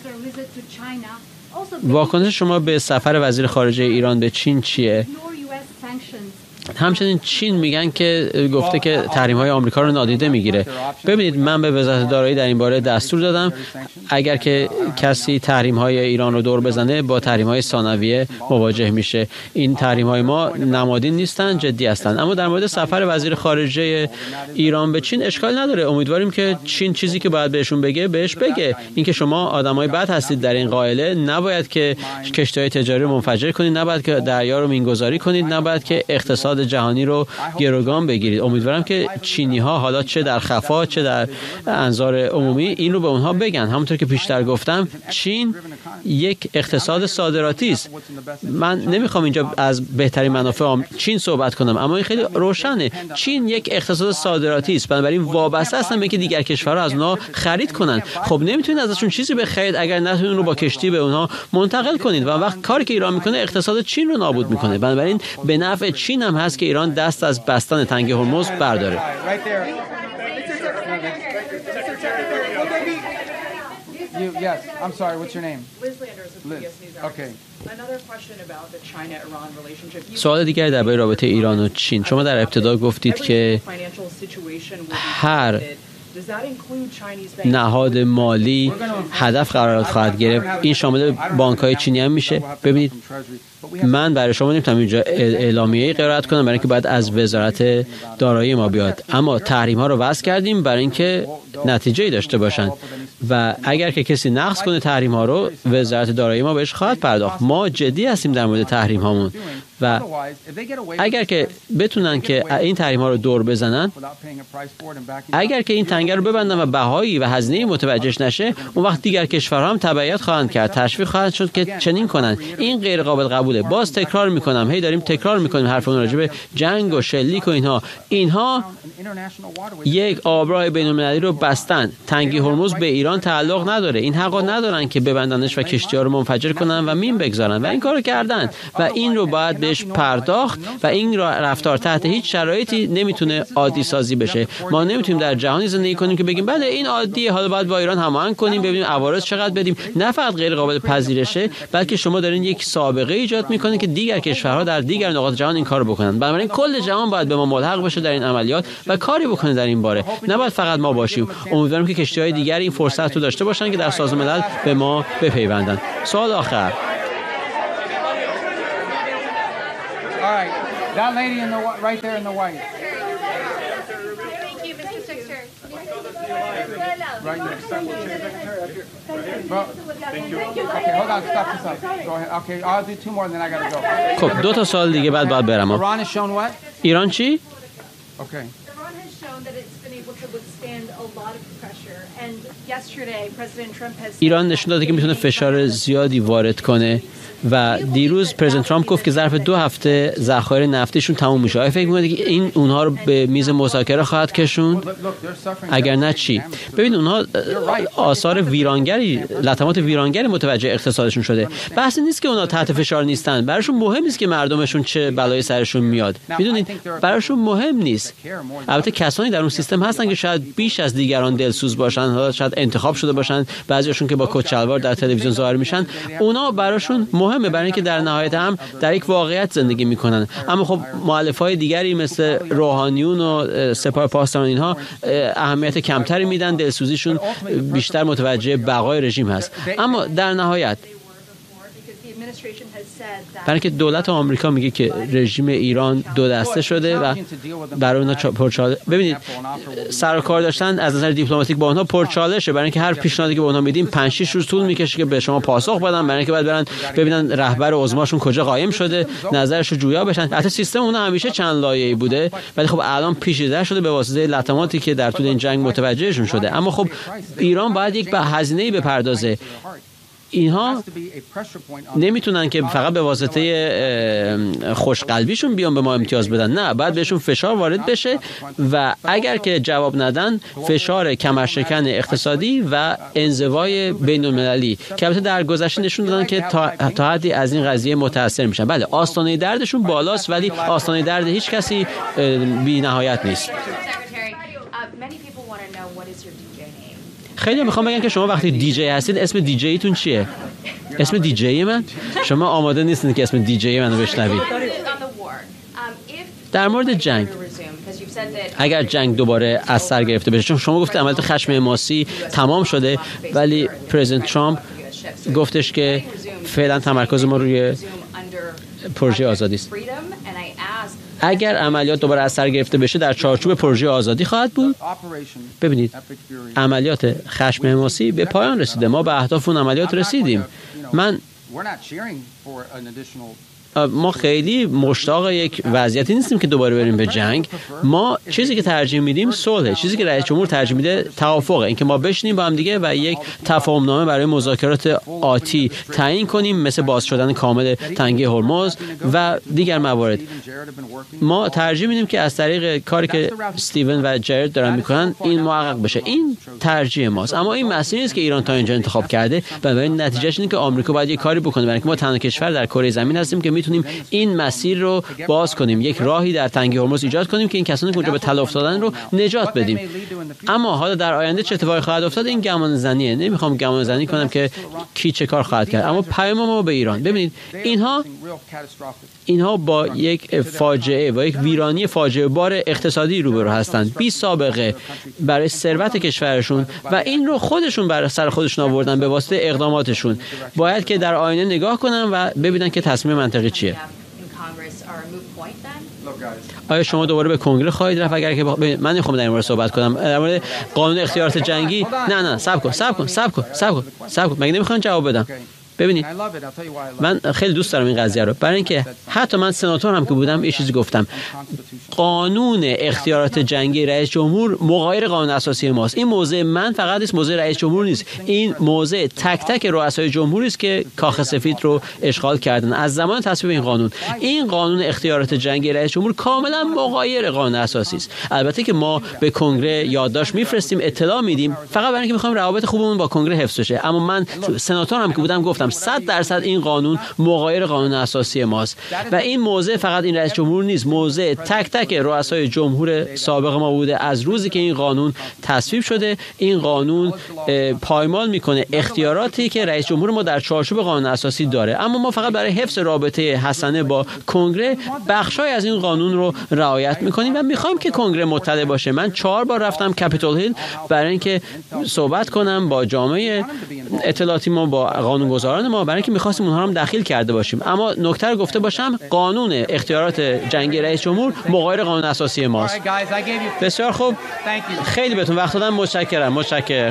واکنش شما به سفر وزیر خارجه ایران به چین چیه؟ همچنین چین میگن که گفته که تحریم‌های آمریکا رو نادیده میگیره. ببینید من به وزارت دارایی در این باره دستور دادم اگر که کسی تحریم‌های ایران رو دور بزنه با تحریم‌های ثانویه مواجه میشه. این تحریم‌های ما نمادین نیستن، جدی هستن. اما در مورد سفر وزیر خارجه ایران به چین اشکال نداره. امیدواریم که چین چیزی که باید بهشون بگه بهش بگه. اینکه شما آدمای بد هستید در این قائله، نباید که کشتی‌های تجاری رو منفجر کنید، نباید که دریا رو مینگذاری کنید، نباید که اقتصاد جهانی رو گروگان بگیرید. امیدوارم که چینی‌ها حالا چه در خفا چه در انظار عمومی این رو به اونها بگن. همونطور که پیشتر گفتم چین یک اقتصاد صادراتی است. من نمیخوام اینجا از بهترین منافع چین صحبت کنم، اما این خیلی روشنه. چین یک اقتصاد صادراتی است، بنابراین وابسته هستن به اینکه دیگر کشورها از اونها خرید کنن. خب نمیتونید ازشون چیزی بخرید اگر نتونید اون رو با کشتی به اونها منتقل کنید و وقت کاری که ایران میکنه اقتصاد چین رو نابود میکنه. بنابراین به نفع چین هم هست که ایران دست از بستن تنگه هرمز برداره. Yes, I'm sorry, what's your name? Liz Landers of PBS News. Okay. Another question about the China-Iran relationship. سوال دیگری درباره رابطه ایران و چین. شما در ابتدا گفتید که هر نهاد مالی هدف قرار خواهد گرفت. این شامل بانک‌های چینی هم میشه. ببینید من برای شما نمیتونم اینجا اعلامیه‌ای قرائت کنم برای اینکه باید از وزارت دارایی ما بیاد، اما تحریم‌ها رو وضع کردیم برای اینکه نتیجه‌ای داشته باشند و اگر که کسی نقض کنه تحریم ها رو وزارت دارایی ما بهش خواهد پرداخت. ما جدی هستیم در مورد تحریم هامون و اگر که بتونن که این تحریم ها رو دور بزنن، اگر که این تنگه رو ببندن و بهایی و هزینه متوجهش نشه، اون وقت دیگر کشورها هم تبعیت خواهند کرد، تشویق خواهند شد که چنین کنن. این غیر قابل قبوله. باز تکرار میکنم، هی داریم تکرار میکنیم حرفمون راجع به جنگ و شلیک و اینها یک آبراه بین‌المللی رو بستن. تنگه هرمز به ایران تعلق نداره. این حقا ندارن که ببندنش و کشتی‌ها رو منفجر کنن و مین بگذارن و این کارو کردن و این رو باید بهش پرداخت و این رفتار تحت هیچ شرایطی نمیتونه عادی سازی بشه. ما نمیتونیم در جهانی زندگی کنیم که بگیم بله این عادیه، حالا باید با ایران هماهنگ کنیم، ببینیم عوارض چقدر بدیم. نه فقط غیر قابل پذیرشه، بلکه شما دارین یک سابقه ایجاد میکنین که دیگر کشورها در دیگر نقاط جهان این کارو بکنن. بنابراین کل جهان باید به ما ملحق بشه در این عملیات و کاری بکنه در این باره. نباید فقط ما باشیم. امیدوارم که کشتی‌های دیگری این فرصت رو داشته باشن که در سازمان ملل به ما بپیوندن. سوال آخر. All right, that lady in the right there in the white. Thank you, Mr. Secretary. Right there. Well, okay, hold on, stop this up. Go ahead. Okay, I'll do two more and then I gotta go. خب دو تا سوال دیگه بعد باید برم. Iran has shown what? ایران چی؟ Okay. Iran has shown that it's been able to withstand a lot of pressure, and yesterday President Trump has ایران نشون داده که میتونه فشار زیادی وارد کنه و دیروز پرزیدنت ترامپ گفت که ظرف 2 هفته ذخایر نفتیشون تموم میشه. آیا فکر می‌کنید که این اونها رو به میز مذاکره خواهد کشوند؟ اگر نه چی؟ ببین اونها آثار ویرانگری، لطمات ویرانگری متوجه اقتصادشون شده. بحث نیست که اونها تحت فشار نیستن. براشون مهم نیست که مردمشون چه بلایی سرشون میاد. میدونید براشون مهم نیست. البته کسانی در اون سیستم هستن که شاید بیش از دیگران دلسوز باشن، حالا شاید انتخاب شده باشن، بعضیاشون که با کت شلوار در تلویزیون ظاهر میشن. اونا براشون مهمه، برای اینکه در نهایت هم در یک واقعیت زندگی میکنن. اما خب مؤلفه‌های دیگری مثل روحانیون و سپاه پاسداران اینها اهمیت کمتری میدن، دلسوزیشون بیشتر متوجه بقای رژیم هست. اما در نهایت برای اینکه دولت آمریکا میگه که رژیم ایران دو دسته شده و برای اونها پرچالش، ببینید سر و کار داشتن از نظر دیپلماتیک با اونها پرچالشه، برای اینکه هر پیشنهادی که به اونها میدیم 5-6 روز طول میکشه که به شما پاسخ بدن، برای اینکه بعد برن ببینن رهبر عظماشون کجا قایم شده، نظرشو جویا بشن. البته سیستم اونها همیشه چند لایه‌ای بوده، ولی خب الان پیچیده شده به واسطه لطماتی که در طول این جنگ متوجهشون شده. اما خب ایران باید یک هزینه‌ای بپردازه. اینها نمیتونن که فقط به واسطه خوشقلبیشون بیان به ما امتیاز بدن، نه، باید بهشون فشار وارد بشه و اگر که جواب ندن فشار کمرشکن اقتصادی و انزوای بین المللی که البته در گذشته نشون دادن که تا حدی از این قضیه متاثر میشن. بله آستانه دردشون بالاست ولی آستانه درد هیچ کسی بی نهایت نیست. خیلی میخوام بگم که شما وقتی دیجی هستید اسم دیجیتون چیه؟ اسم دیجی من؟ شما آماده نیستید که اسم دیجی منو بشنوید. در مورد جنگ، اگر جنگ دوباره از سر گرفته بشه، چون شما گفتید عملیات خشم حماسی تمام شده ولی پرزیدنت ترامپ گفتش که فعلا تمرکز ما روی پروژه آزادی است. اگر عملیات دوباره از سر گرفته بشه در چارچوب پروژه آزادی خواهد بود. ببینید عملیات خشم حماسی به پایان رسیده، ما به اهداف اون عملیات رسیدیم. ما خیلی مشتاق یک وضعیتی نیستیم که دوباره بریم به جنگ. ما چیزی که ترجیح میدیم صلح، چیزی که رئیس جمهور ترجیح میده توافقه، اینکه ما بشینیم با هم دیگه و یک تفاهم نامه برای مذاکرات آتی تعیین کنیم، مثل باز شدن کامل تنگه هرمز و دیگر موارد. ما ترجیح میدیم که از طریق کاری که استیون و جرد دارن میکنن این محقق بشه. این ترجیح ماست، اما این مسیری است که ایران تا اینجا انتخاب کرده و این نتیجهش اینه که آمریکا باید یک کاری بکنه، برای اینکه ما تنها کشور در کره زمین هستیم که میتونیم این مسیر رو باز کنیم، یک راهی در تنگه هرمز ایجاد کنیم که این کسانی که اونجا به تل افتادن رو نجات بدیم. اما حالا در آینده چه اتفاقی خواهد افتاد این گمان زنیه. نمیخوام گمان زنی کنم که کی چه کار خواهد کرد، اما پیام ما به ایران، ببینید اینها با یک فاجعه و یک ویرانی فاجعه بار اقتصادی روبرو هستند، بی سابقه برای ثروت کشورشون و این رو خودشون بر سر خودشون آوردن به واسطه اقداماتشون. باید که در آینه نگاه کنن و ببینن که تصمیم منطقی چیه. آیا شما دوباره به کنگره خواهید رفت اگر که من نمیخوام در این مورد صحبت کنم در مورد قانون اختیارات جنگی؟ نه صبر کن مگه نمیخوام جواب بدم؟ ببینید من خیلی دوست دارم این قضیه رو، برای اینکه حتی من سناتور هم که بودم یه چیزی گفتم، قانون اختیارات جنگی رئیس جمهور مغایر قانون اساسی ماست. این موضع من فقط نیست، موضع رئیس جمهور نیست، این موضع تک تک رؤسای جمهوری است که کاخ سفید رو اشغال کردن از زمان تصویب این قانون اختیارات جنگی رئیس جمهور کاملا مغایر قانون اساسی است. البته که ما به کنگره یادداشت میفرستیم، اطلاع میدیم، فقط برای اینکه میخوایم روابط خوبمون با کنگره حفظ بشه. اما من سناتور هم که بودم گفتم 100% این قانون مغایر قانون اساسی ماست و این موضع فقط این رئیس جمهور نیست، موضع تک تک رؤسای جمهور سابق ما بوده. از روزی که این قانون تصویب شده، این قانون پایمال میکنه اختیاراتی که رئیس جمهور ما در چارچوب قانون اساسی داره، اما ما فقط برای حفظ رابطه حسنه با کنگره بخشای از این قانون رو رعایت میکنیم و میخوایم که کنگره مطلع باشه. من 4 بار رفتم کپیتول هیل برای اینکه صحبت کنم با جامعه اطلاعاتی ما، با قانونگذاران ما، برای اینکه می‌خواستیم اونها رو هم دخیل کرده باشیم. اما نکته رو گفته باشم، قانون اختیارات جنگی رئیس جمهور مغایر قانون اساسی ماست. بسیار خوب، خیلی بهتون وقت دادم، متشکرم.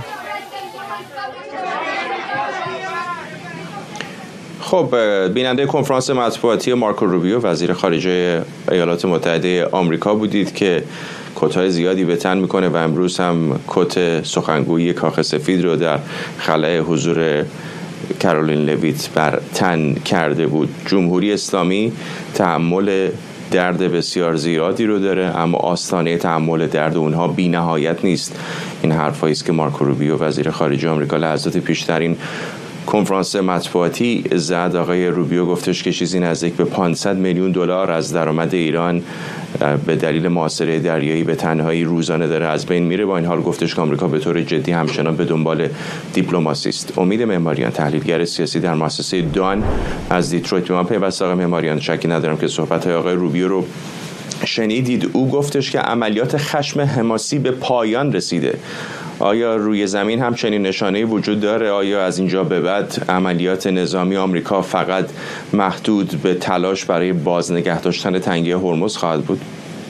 خب بیننده کنفرانس مطبوعاتی مارکو روبیو وزیر خارجه ایالات متحده آمریکا بودید که کت‌های زیادی به تن میکنه و امروز هم کت سخنگویی کاخ سفید رو در خلأ حضور کارولین لویت بر تن کرده بود. جمهوری اسلامی تحمل درد بسیار زیادی رو داره، اما آستانه تحمل درد اونها بی نهایت نیست. این حرفایی است که مارکو روبیو وزیر خارجه آمریکا لحظات پیشترین کنفرانس مطبوعاتی زد. آقای روبیو گفتش که چیزی نزدیک به 500 میلیون دلار از درآمد ایران به دلیل محاصره دریایی به تنهایی روزانه داره از بین میره. با این حال گفتش که آمریکا به طور جدی همچنان به دنبال دیپلماسی است. امید معماریان، تحلیلگر سیاسی در مؤسسه دان از دیترویت، به من پیوست. آقای معماریان، شکی ندارم که صحبت‌های آقای روبیو رو شنیدید. او گفتش که عملیات خشم حماسی به پایان رسیده. آیا روی زمین هم چنین نشانه‌ای وجود داره؟ آیا از اینجا به بعد عملیات نظامی آمریکا فقط محدود به تلاش برای بازنگه داشتن تنگه هرمز خواهد بود؟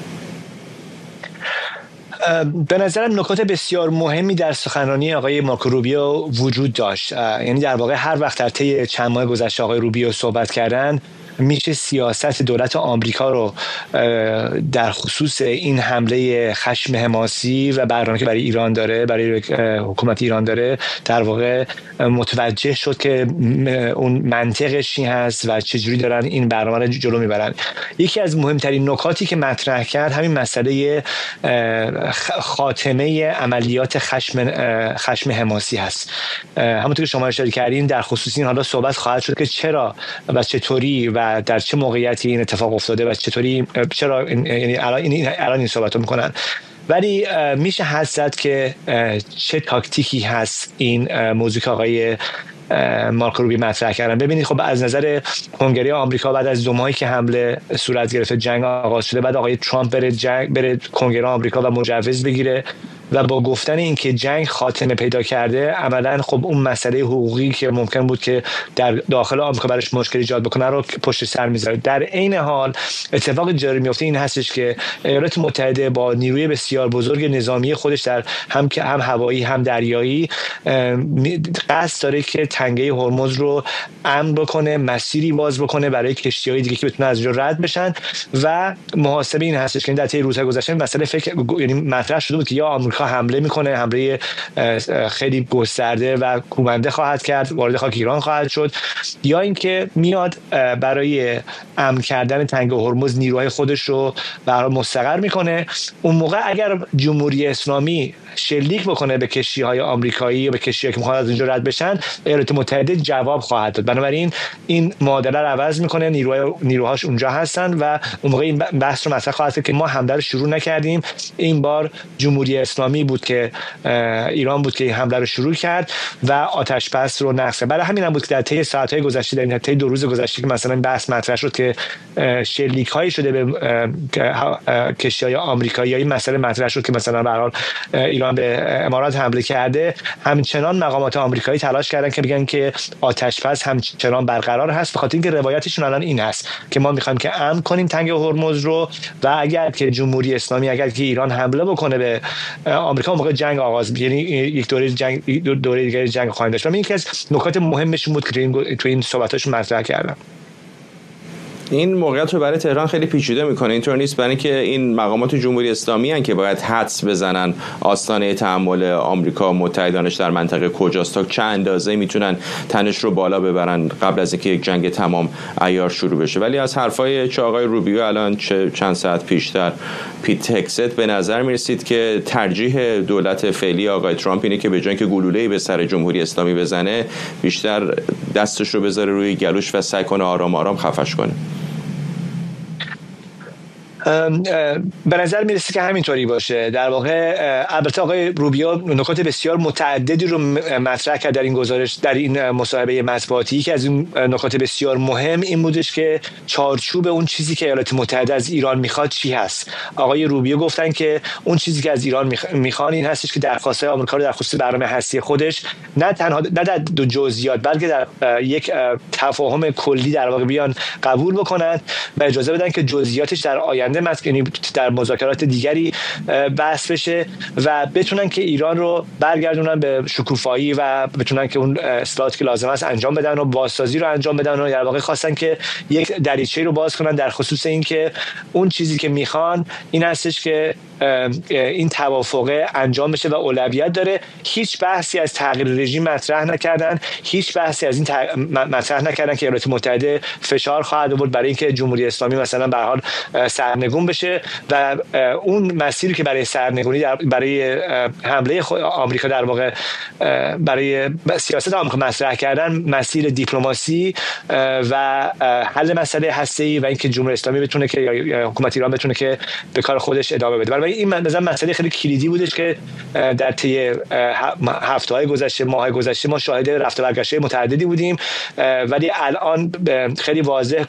به نظرم نکات بسیار مهمی در سخنرانی آقای مارکو روبیو وجود داشت. یعنی در واقع هر وقت در طی چند ماه گذشته آقای روبیو صحبت کردن، میشه سیاست دولت آمریکا رو در خصوص این حمله خشم حماسی و برنامه‌ای که برای ایران داره، برای حکومت ایران داره، در واقع متوجه شد که اون منطقش چی هست و چجوری دارن این برنامه رو جلو میبرن. یکی از مهمترین نکاتی که مطرح کرد همین مسئله خاتمه عملیات خشم حماسی هست. همونطور که شما اشاره کردین، در خصوص این حالا صحبت خواهد شد که چرا و چطوری و در چه موقعیتی این اتفاق افتاده و چرا یعنی الان این صحبت رو میکنن. ولی میشه حدس زد که چه تاکتیکی هست این موضوع که آقای مارکو روبیو مطرح کردن. ببینید خب از نظر کنگره آمریکا بعد از 2 ماهی که حمله صورت گرفته، جنگ آغاز شده، بعد آقای ترامپ بره کنگره آمریکا و مجوز بگیره و با گفتن اینکه جنگ خاتمه پیدا کرده، عملاً خب اون مسئله حقوقی که ممکن بود که در داخل آمریکا براش مشکل ایجاد بکنه رو پشت سر میذاره. در عین حال اتفاق جاری میفته این هستش که ایالات متحده با نیروی بسیار بزرگ نظامی خودش در هم هوایی هم دریایی قصد داره که تنگه هرمز رو امن بکنه، مسیری باز بکنه برای کشتی‌های دیگه که بتونن از اونجا رد بشن. و محاسبه این هستش که در طی روزهای گذشته مسئله یعنی مطرح شده بود که یا آمریکا حمله میکنه، حمله خیلی گسترده و کوبنده خواهد کرد، وارد خاک ایران خواهد شد، یا اینکه میاد برای امن کردن تنگه هرمز نیروهای خودش رو برای مستقر میکنه. اون موقع اگر جمهوری اسلامی شلیک بکنه به کشتی‌های آمریکایی یا به کشتی‌هایی که میخوان از اونجا رد بشن، ایالات متحده جواب خواهد داد. بنابراین این معادله رو عوض میکنه، نیروهاش اونجا هستن و اون موقع این بحث رو مطرح خواهد کرد که ما حمله رو شروع نکردیم، این بار جمهوری اسلامی اسلامی بود که ایران بود که این حمله رو شروع کرد و آتش بس رو نقض. برای همین هم بود که در طی ساعت‌های گذشته، در طی 2 روز گذشته که مثلا بحث مطرح شد که شلیک‌هایی شده به کشتی‌های آمریکایی، مسئله مطرح شد که مثلا به هر حال ایران به امارات حمله کرده، همچنان مقامات آمریکایی تلاش کردن که بگن که آتش بس همچنان برقرار هست، به خاطر اینکه روایتشون الان این هست که ما می‌خوایم که امن کنیم تنگ هرمز رو و اگر که جمهوری اسلامی، اگر که ایران حمله بکنه به آمریکا، موقع جنگ آغاز، یعنی یک دوره دیگه جنگ خواهیم داشت. و این یکی از نکات مهمشون بود که تو این صحبتاشون مطرح کردن. این موقعیت رو برای تهران خیلی پیچیده میکنه. اینطور نیست برای اینکه این مقامات جمهوری اسلامی ان که باید حدس بزنن آستانه تحمل آمریکا متحدانش در منطقه کجاست، تا چه اندازه میتونن تنش رو بالا ببرن قبل از اینکه یک جنگ تمام عیار شروع بشه. ولی از حرفای چه آقای روبیو الان چند ساعت پیشتر پیت هگست به نظر میرسید که ترجیح دولت فعلی آقای ترامپ اینه که به جای اینکه گلوله‌ای به سر جمهوری اسلامی بزنه، بیشتر دستش رو بذاره روی گلوش و سعی کنه آرام آرام خفش کنه. به نظر میرسه که همینطوری باشه. در واقع البته آقای روبیو نکات بسیار متعددی رو مطرح کرد در این گزارش، در این مصاحبه مطبوعاتی، که از این نکات بسیار مهم این بودش که چارچوب اون چیزی که ایالات متحده از ایران میخواد چی هست. آقای روبیو گفتن که اون چیزی که از ایران میخوان این هستش که درخواست آمریکا رو در خصوص برنامه هستی خودش نه تنها نه در دو جزئیات بلکه در یک تفاهم کلی در واقع بیان قبول بکنن و اجازه بدن که جزئیاتش در آینده یعنی در مذاکرات دیگری بحث بشه و بتونن که ایران رو برگردونن به شکوفایی و بتونن که اون اصلاحاتی که لازم است انجام بدن و بازسازی رو انجام بدن و در واقع خواستن که یک دریچه‌ای رو باز کنن در خصوص این که اون چیزی که میخوان این هستش که این توافق انجام بشه و اولویت داره. هیچ بحثی از تغییر رژیم مطرح نکردن، هیچ بحثی از این مطرح نکردن که ایالات متحده فشار خواهد آورد برای اینکه جمهوری اسلامی مثلا به هر حال سرنگون بشه و اون مسیری که برای سرنگونی برای حمله آمریکا در واقع برای سیاست آمریکا مطرح کردن، مسیر دیپلماسی و حل مسئله هسته‌ای و اینکه جمهوری اسلامی بتونه که یا حکومت ایران بتونه که به کار خودش ادامه بده. برای این مسئله خیلی کلیدی بودش که در طی هفته‌های گذشته، ماه‌های گذشته ما شاهد رفت و برگشت متعددی بودیم، ولی الان خیلی واضح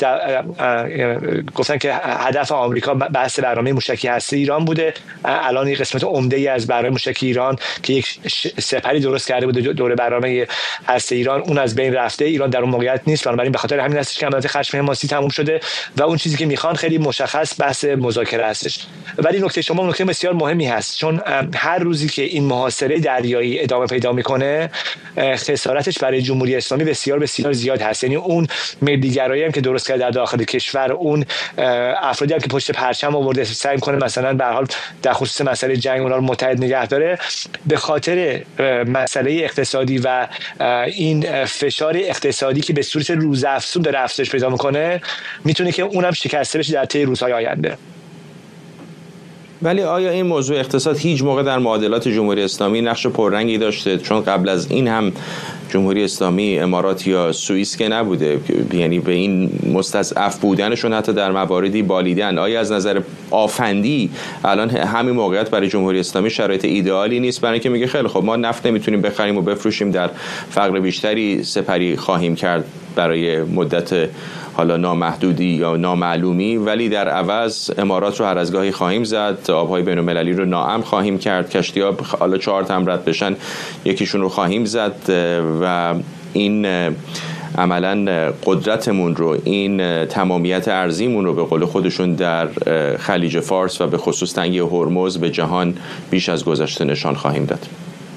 گفتن که هدف آمریکا بحث برنامه موشکی هسته ایران بوده. الان این قسمت عمده‌ای از برنامه موشکی ایران که یک سپری درست کرده بود دوره برنامه هسته ایران، اون از بین رفته. ایران در اون موقعیت نیست، بنابراین به خاطر همین هستش که عملیات خشم حماسی تموم شده و اون چیزی که میخوان خیلی مشخص بحث مذاکره هستش. ولی نکته بسیار مهمی هست، چون هر روزی که این محاصره دریایی ادامه پیدا میکنه خسارتش برای جمهوری اسلامی بسیار بسیار زیاد هست. یعنی اون ملیگرایی هم که درست کرده در داخل کشور، اون افرادی هم که پشت پرچم آورده سعی میکنه مثلا به هر حال در خصوص مسئله جنگ اونها رو متحد نگه داره، به خاطر مسئله اقتصادی و این فشار اقتصادی که به صورت روزافزون داره افزایش پیدا میکنه، میتونه که اونم شکسته بشه در طی روزهای آینده. ولی آیا این موضوع اقتصاد هیچ موقع در معادلات جمهوری اسلامی نقش پررنگی داشته؟ چون قبل از این هم جمهوری اسلامی امارات یا سوئیس که نبوده، یعنی به این مستضعف بودنشون حتی در مواردی بالیدن. آیا از نظر آفندی الان همین موقعیت برای جمهوری اسلامی شرایط ایدئالی نیست؟ برای اینکه میگه خیلی خب ما نفت نمیتونیم بخریم و بفروشیم، در فقر بیشتری سپری خواهیم کرد برای مدت حالا نامحدودی یا نامعلومی، ولی در عوض امارات رو هر از گاهی خواهیم زد، آبهای بین‌المللی رو ناامن خواهیم کرد، کشتی‌ها حالا 4 تام رد بشن یکیشون رو خواهیم زد و این عملاً قدرتمون رو، این تمامیت ارزیمون رو به قول خودشون در خلیج فارس و به خصوص تنگی هرمز به جهان بیش از گذشته نشان خواهیم داد.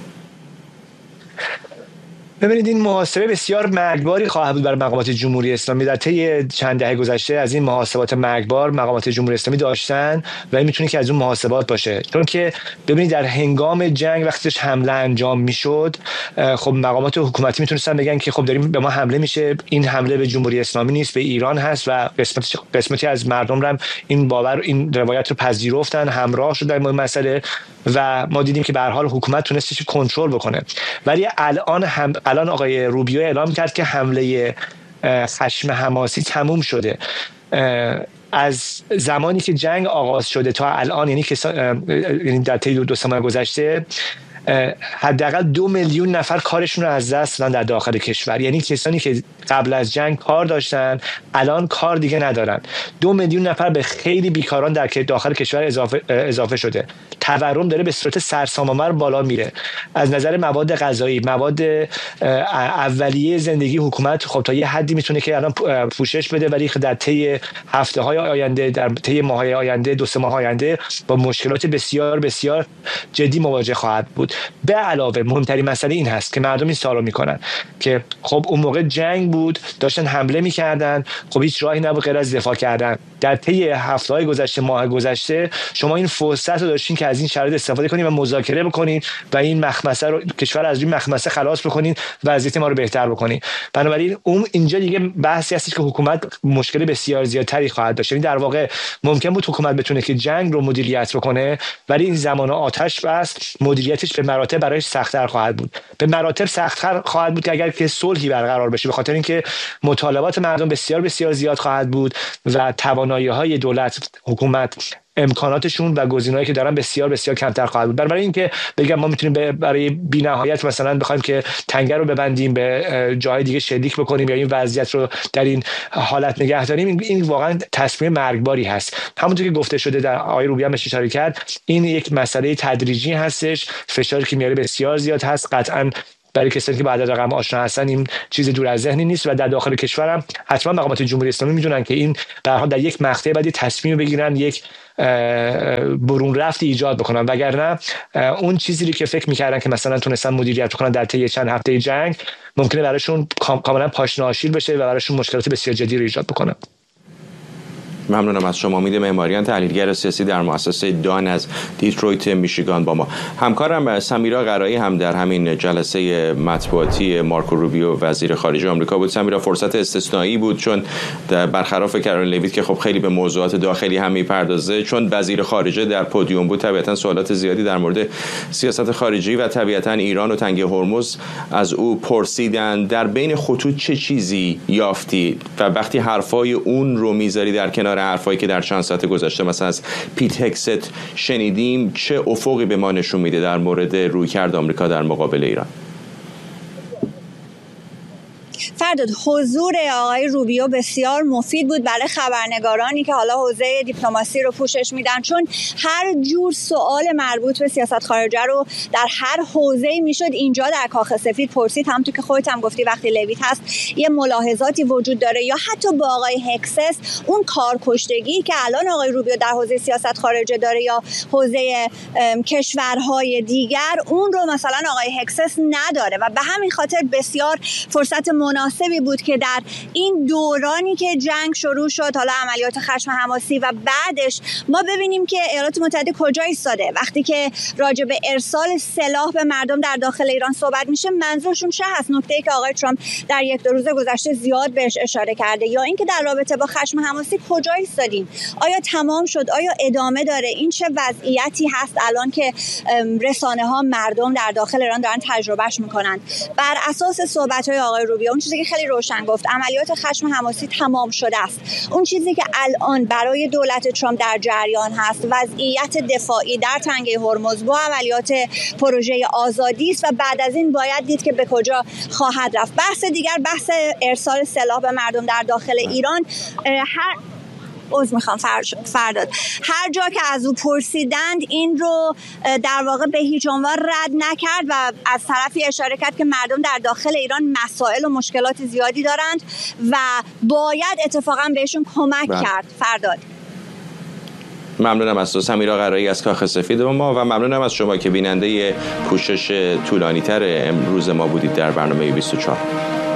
ببینید این محاسبه بسیار مرگباری خواهد بود برای مقامات جمهوری اسلامی. در طی چند دهه گذشته از این محاسبات مرگبار مقامات جمهوری اسلامی داشتن و این میتونه که از اون محاسبات باشه، چون که ببینید در هنگام جنگ وقتی حمله انجام میشد، خب مقامات حکومتی میتونستن بگن که خب داریم به ما حمله میشه، این حمله به جمهوری اسلامی نیست، به ایران هست و قسمتی از مردم هم این باور، این روایت رو پذیرفتن، همراه شدن با این مسئله و ما دیدیم که به هر حال حکومت تونستش کنترل بکنه. ولی الان آقای روبیو اعلام کرد که حمله خشم حماسی تموم شده. از زمانی که جنگ آغاز شده تا الان، یعنی در طی 2 ماه گذشته حداقل 2 میلیون نفر کارشون رو از دست دادن در داخل کشور. یعنی کسانی که قبل از جنگ کار داشتن الان کار دیگه ندارن. 2 میلیون نفر به خیلی بیکاران در داخل کشور اضافه شده. تورم داره به صورت سرسام‌آور بالا میره. از نظر مواد غذایی، مواد اولیه زندگی، حکومت خب تا یه حدی میتونه که الان پوشش بده، ولی در طی هفته‌های آینده، در طی ماه‌های آینده، 2-3 ماه آینده با مشکلات بسیار بسیار جدی مواجه خواهد بود. به علاوه مهمترین مسئله این هست که مردم این سوالو میکنن که خب اون موقع جنگ بود، داشتن حمله میکردن، خب هیچ راهی نبود غیر از دفاع کردن. در طی هفته‌های گذشته، ماه گذشته، شما این فرصت رو داشتین که از این شرایط استفاده کنین و مذاکره بکنین و این مخمسه رو، کشور از این مخمسه خلاص بکنین، وضعیت ما رو بهتر بکنین. بنابراین اینجا دیگه بحثی هست که حکومت مشکل بسیار زیادتری خواهد داشت. یعنی در واقع ممکن بود حکومت بتونه که جنگ رو مدیریت بکنه، ولی این زمان آتش بس مدیریتش به مراتب برایش سخت‌تر خواهد بود. به مراتب سخت‌تر خواهد بود که اگر که صلحی برقرار بشه، به خاطر اینکه مطالبات مردم بسیار بسیار زیاد خواهد بود و توانایی‌های دولت، حکومت، امکاناتشون و گزینه‌هایی که دارن بسیار بسیار کمتر خواهد بود. برای اینکه بگم ما میتونیم برای بی‌نهایت مثلا بخوایم که تنگه رو ببندیم، به جای دیگه شلیک بکنیم یا این وضعیت رو در این حالت نگه داریم، این واقعا تصمیم مرگباری هست. همونطور که گفته شده، در آقای روبی هم اشاره کرد، این یک مسئله تدریجی هستش. فشاری که میاره بسیار زیاد هست. قطعاً برای کسانی که بعد از رقم آشنا هستن این چیز دور از ذهنی نیست و در داخل کشورم حتما مقامات جمهوری اسلامی میدونن که این به هر حال در یک مقطع بعد تصمیم بگیرن، یک برون رفت ایجاد بکنن، وگرنه اون چیزی که فکر میکردن که مثلا تونستن مدیریت بکنن در طی چند هفته جنگ، ممکنه براشون کاملا پاشناشیل بشه و براشون مشکلات بسیار جدی رو ایجاد بکنه. ممنونم از شما. امید معماریان، تحلیلگر سیاسی در مؤسسه دان از دیترویت میشیگان با ما. همکارم سمیرا قرایی هم در همین جلسه مطبوعاتی مارکو روبیو وزیر خارجه آمریکا بود. سمیرا، فرصت استثنایی بود، چون برخلاف کرولین لویت که خب خیلی به موضوعات داخلی هم میپردازه، چون وزیر خارجه در پودیوم بود، طبیعتا سوالات زیادی در مورد سیاست خارجی و طبیعتا ایران و تنگه هرمز از او پرسیدن. در بین خطوط چه چیزی یافتی و وقتی حرفای اون رو میذاری در کنار حرفایی که در چند ساعت گذشته مثلا از پیت هکست شنیدیم، چه افقی به ما نشون میده در مورد رویکرد آمریکا در مقابل ایران؟ فرداد، حضور آقای روبیو بسیار مفید بود برای خبرنگارانی که حالا حوزه دیپلماسی رو پوشش میدن، چون هر جور سوال مربوط به سیاست خارجه رو در هر حوزه‌ای میشد اینجا در کاخ سفید پرسید. همونطور که خودت هم گفتی، وقتی لویت هست یه ملاحظاتی وجود داره، یا حتی با آقای هکسس اون کارکشتگی که الان آقای روبیو در حوزه سیاست خارجه داره یا حوزه کشورهای دیگر، اون رو مثلا آقای هکسس نداره و به همین خاطر بسیار فرصت مناسبی بود که در این دورانی که جنگ شروع شد، حالا عملیات خشم حماسی و بعدش، ما ببینیم که ایالات متحده کجا ایستاده. وقتی که راجع به ارسال سلاح به مردم در داخل ایران صحبت میشه، منظورشون چه هست؟ نکته‌ای که آقای ترامپ در 1-2 روز گذشته زیاد بهش اشاره کرده. یا اینکه در رابطه با خشم حماسی کجا ایستادیم؟ آیا تمام شد؟ آیا ادامه داره؟ این چه وضعیتی هست الان که رسانه‌ها، مردم در داخل ایران دارن تجربهش میکنن؟ بر اساس صحبت‌های آقای روبیو، اون چیزی که خیلی روشن گفت، عملیات خشم حماسی تمام شده است. اون چیزی که الان برای دولت ترامپ در جریان هست، وضعیت دفاعی در تنگه هرمز با عملیات پروژه آزادی است و بعد از این باید دید که به کجا خواهد رفت. بحث دیگر، بحث ارسال سلاح به مردم در داخل ایران. فرداد، هر جا که از او پرسیدند این رو در واقع به هیچ عنوان رد نکرد و از طرفی اشاره کرد که مردم در داخل ایران مسائل و مشکلات زیادی دارند و باید اتفاقا بهشون کمک کرد. فرداد، ممنونم از تو سمیرا قرایی از کاخ سفید ما و ممنونم از شما که بیننده پوشش طولانی تر امروز ما بودید در برنامه 24.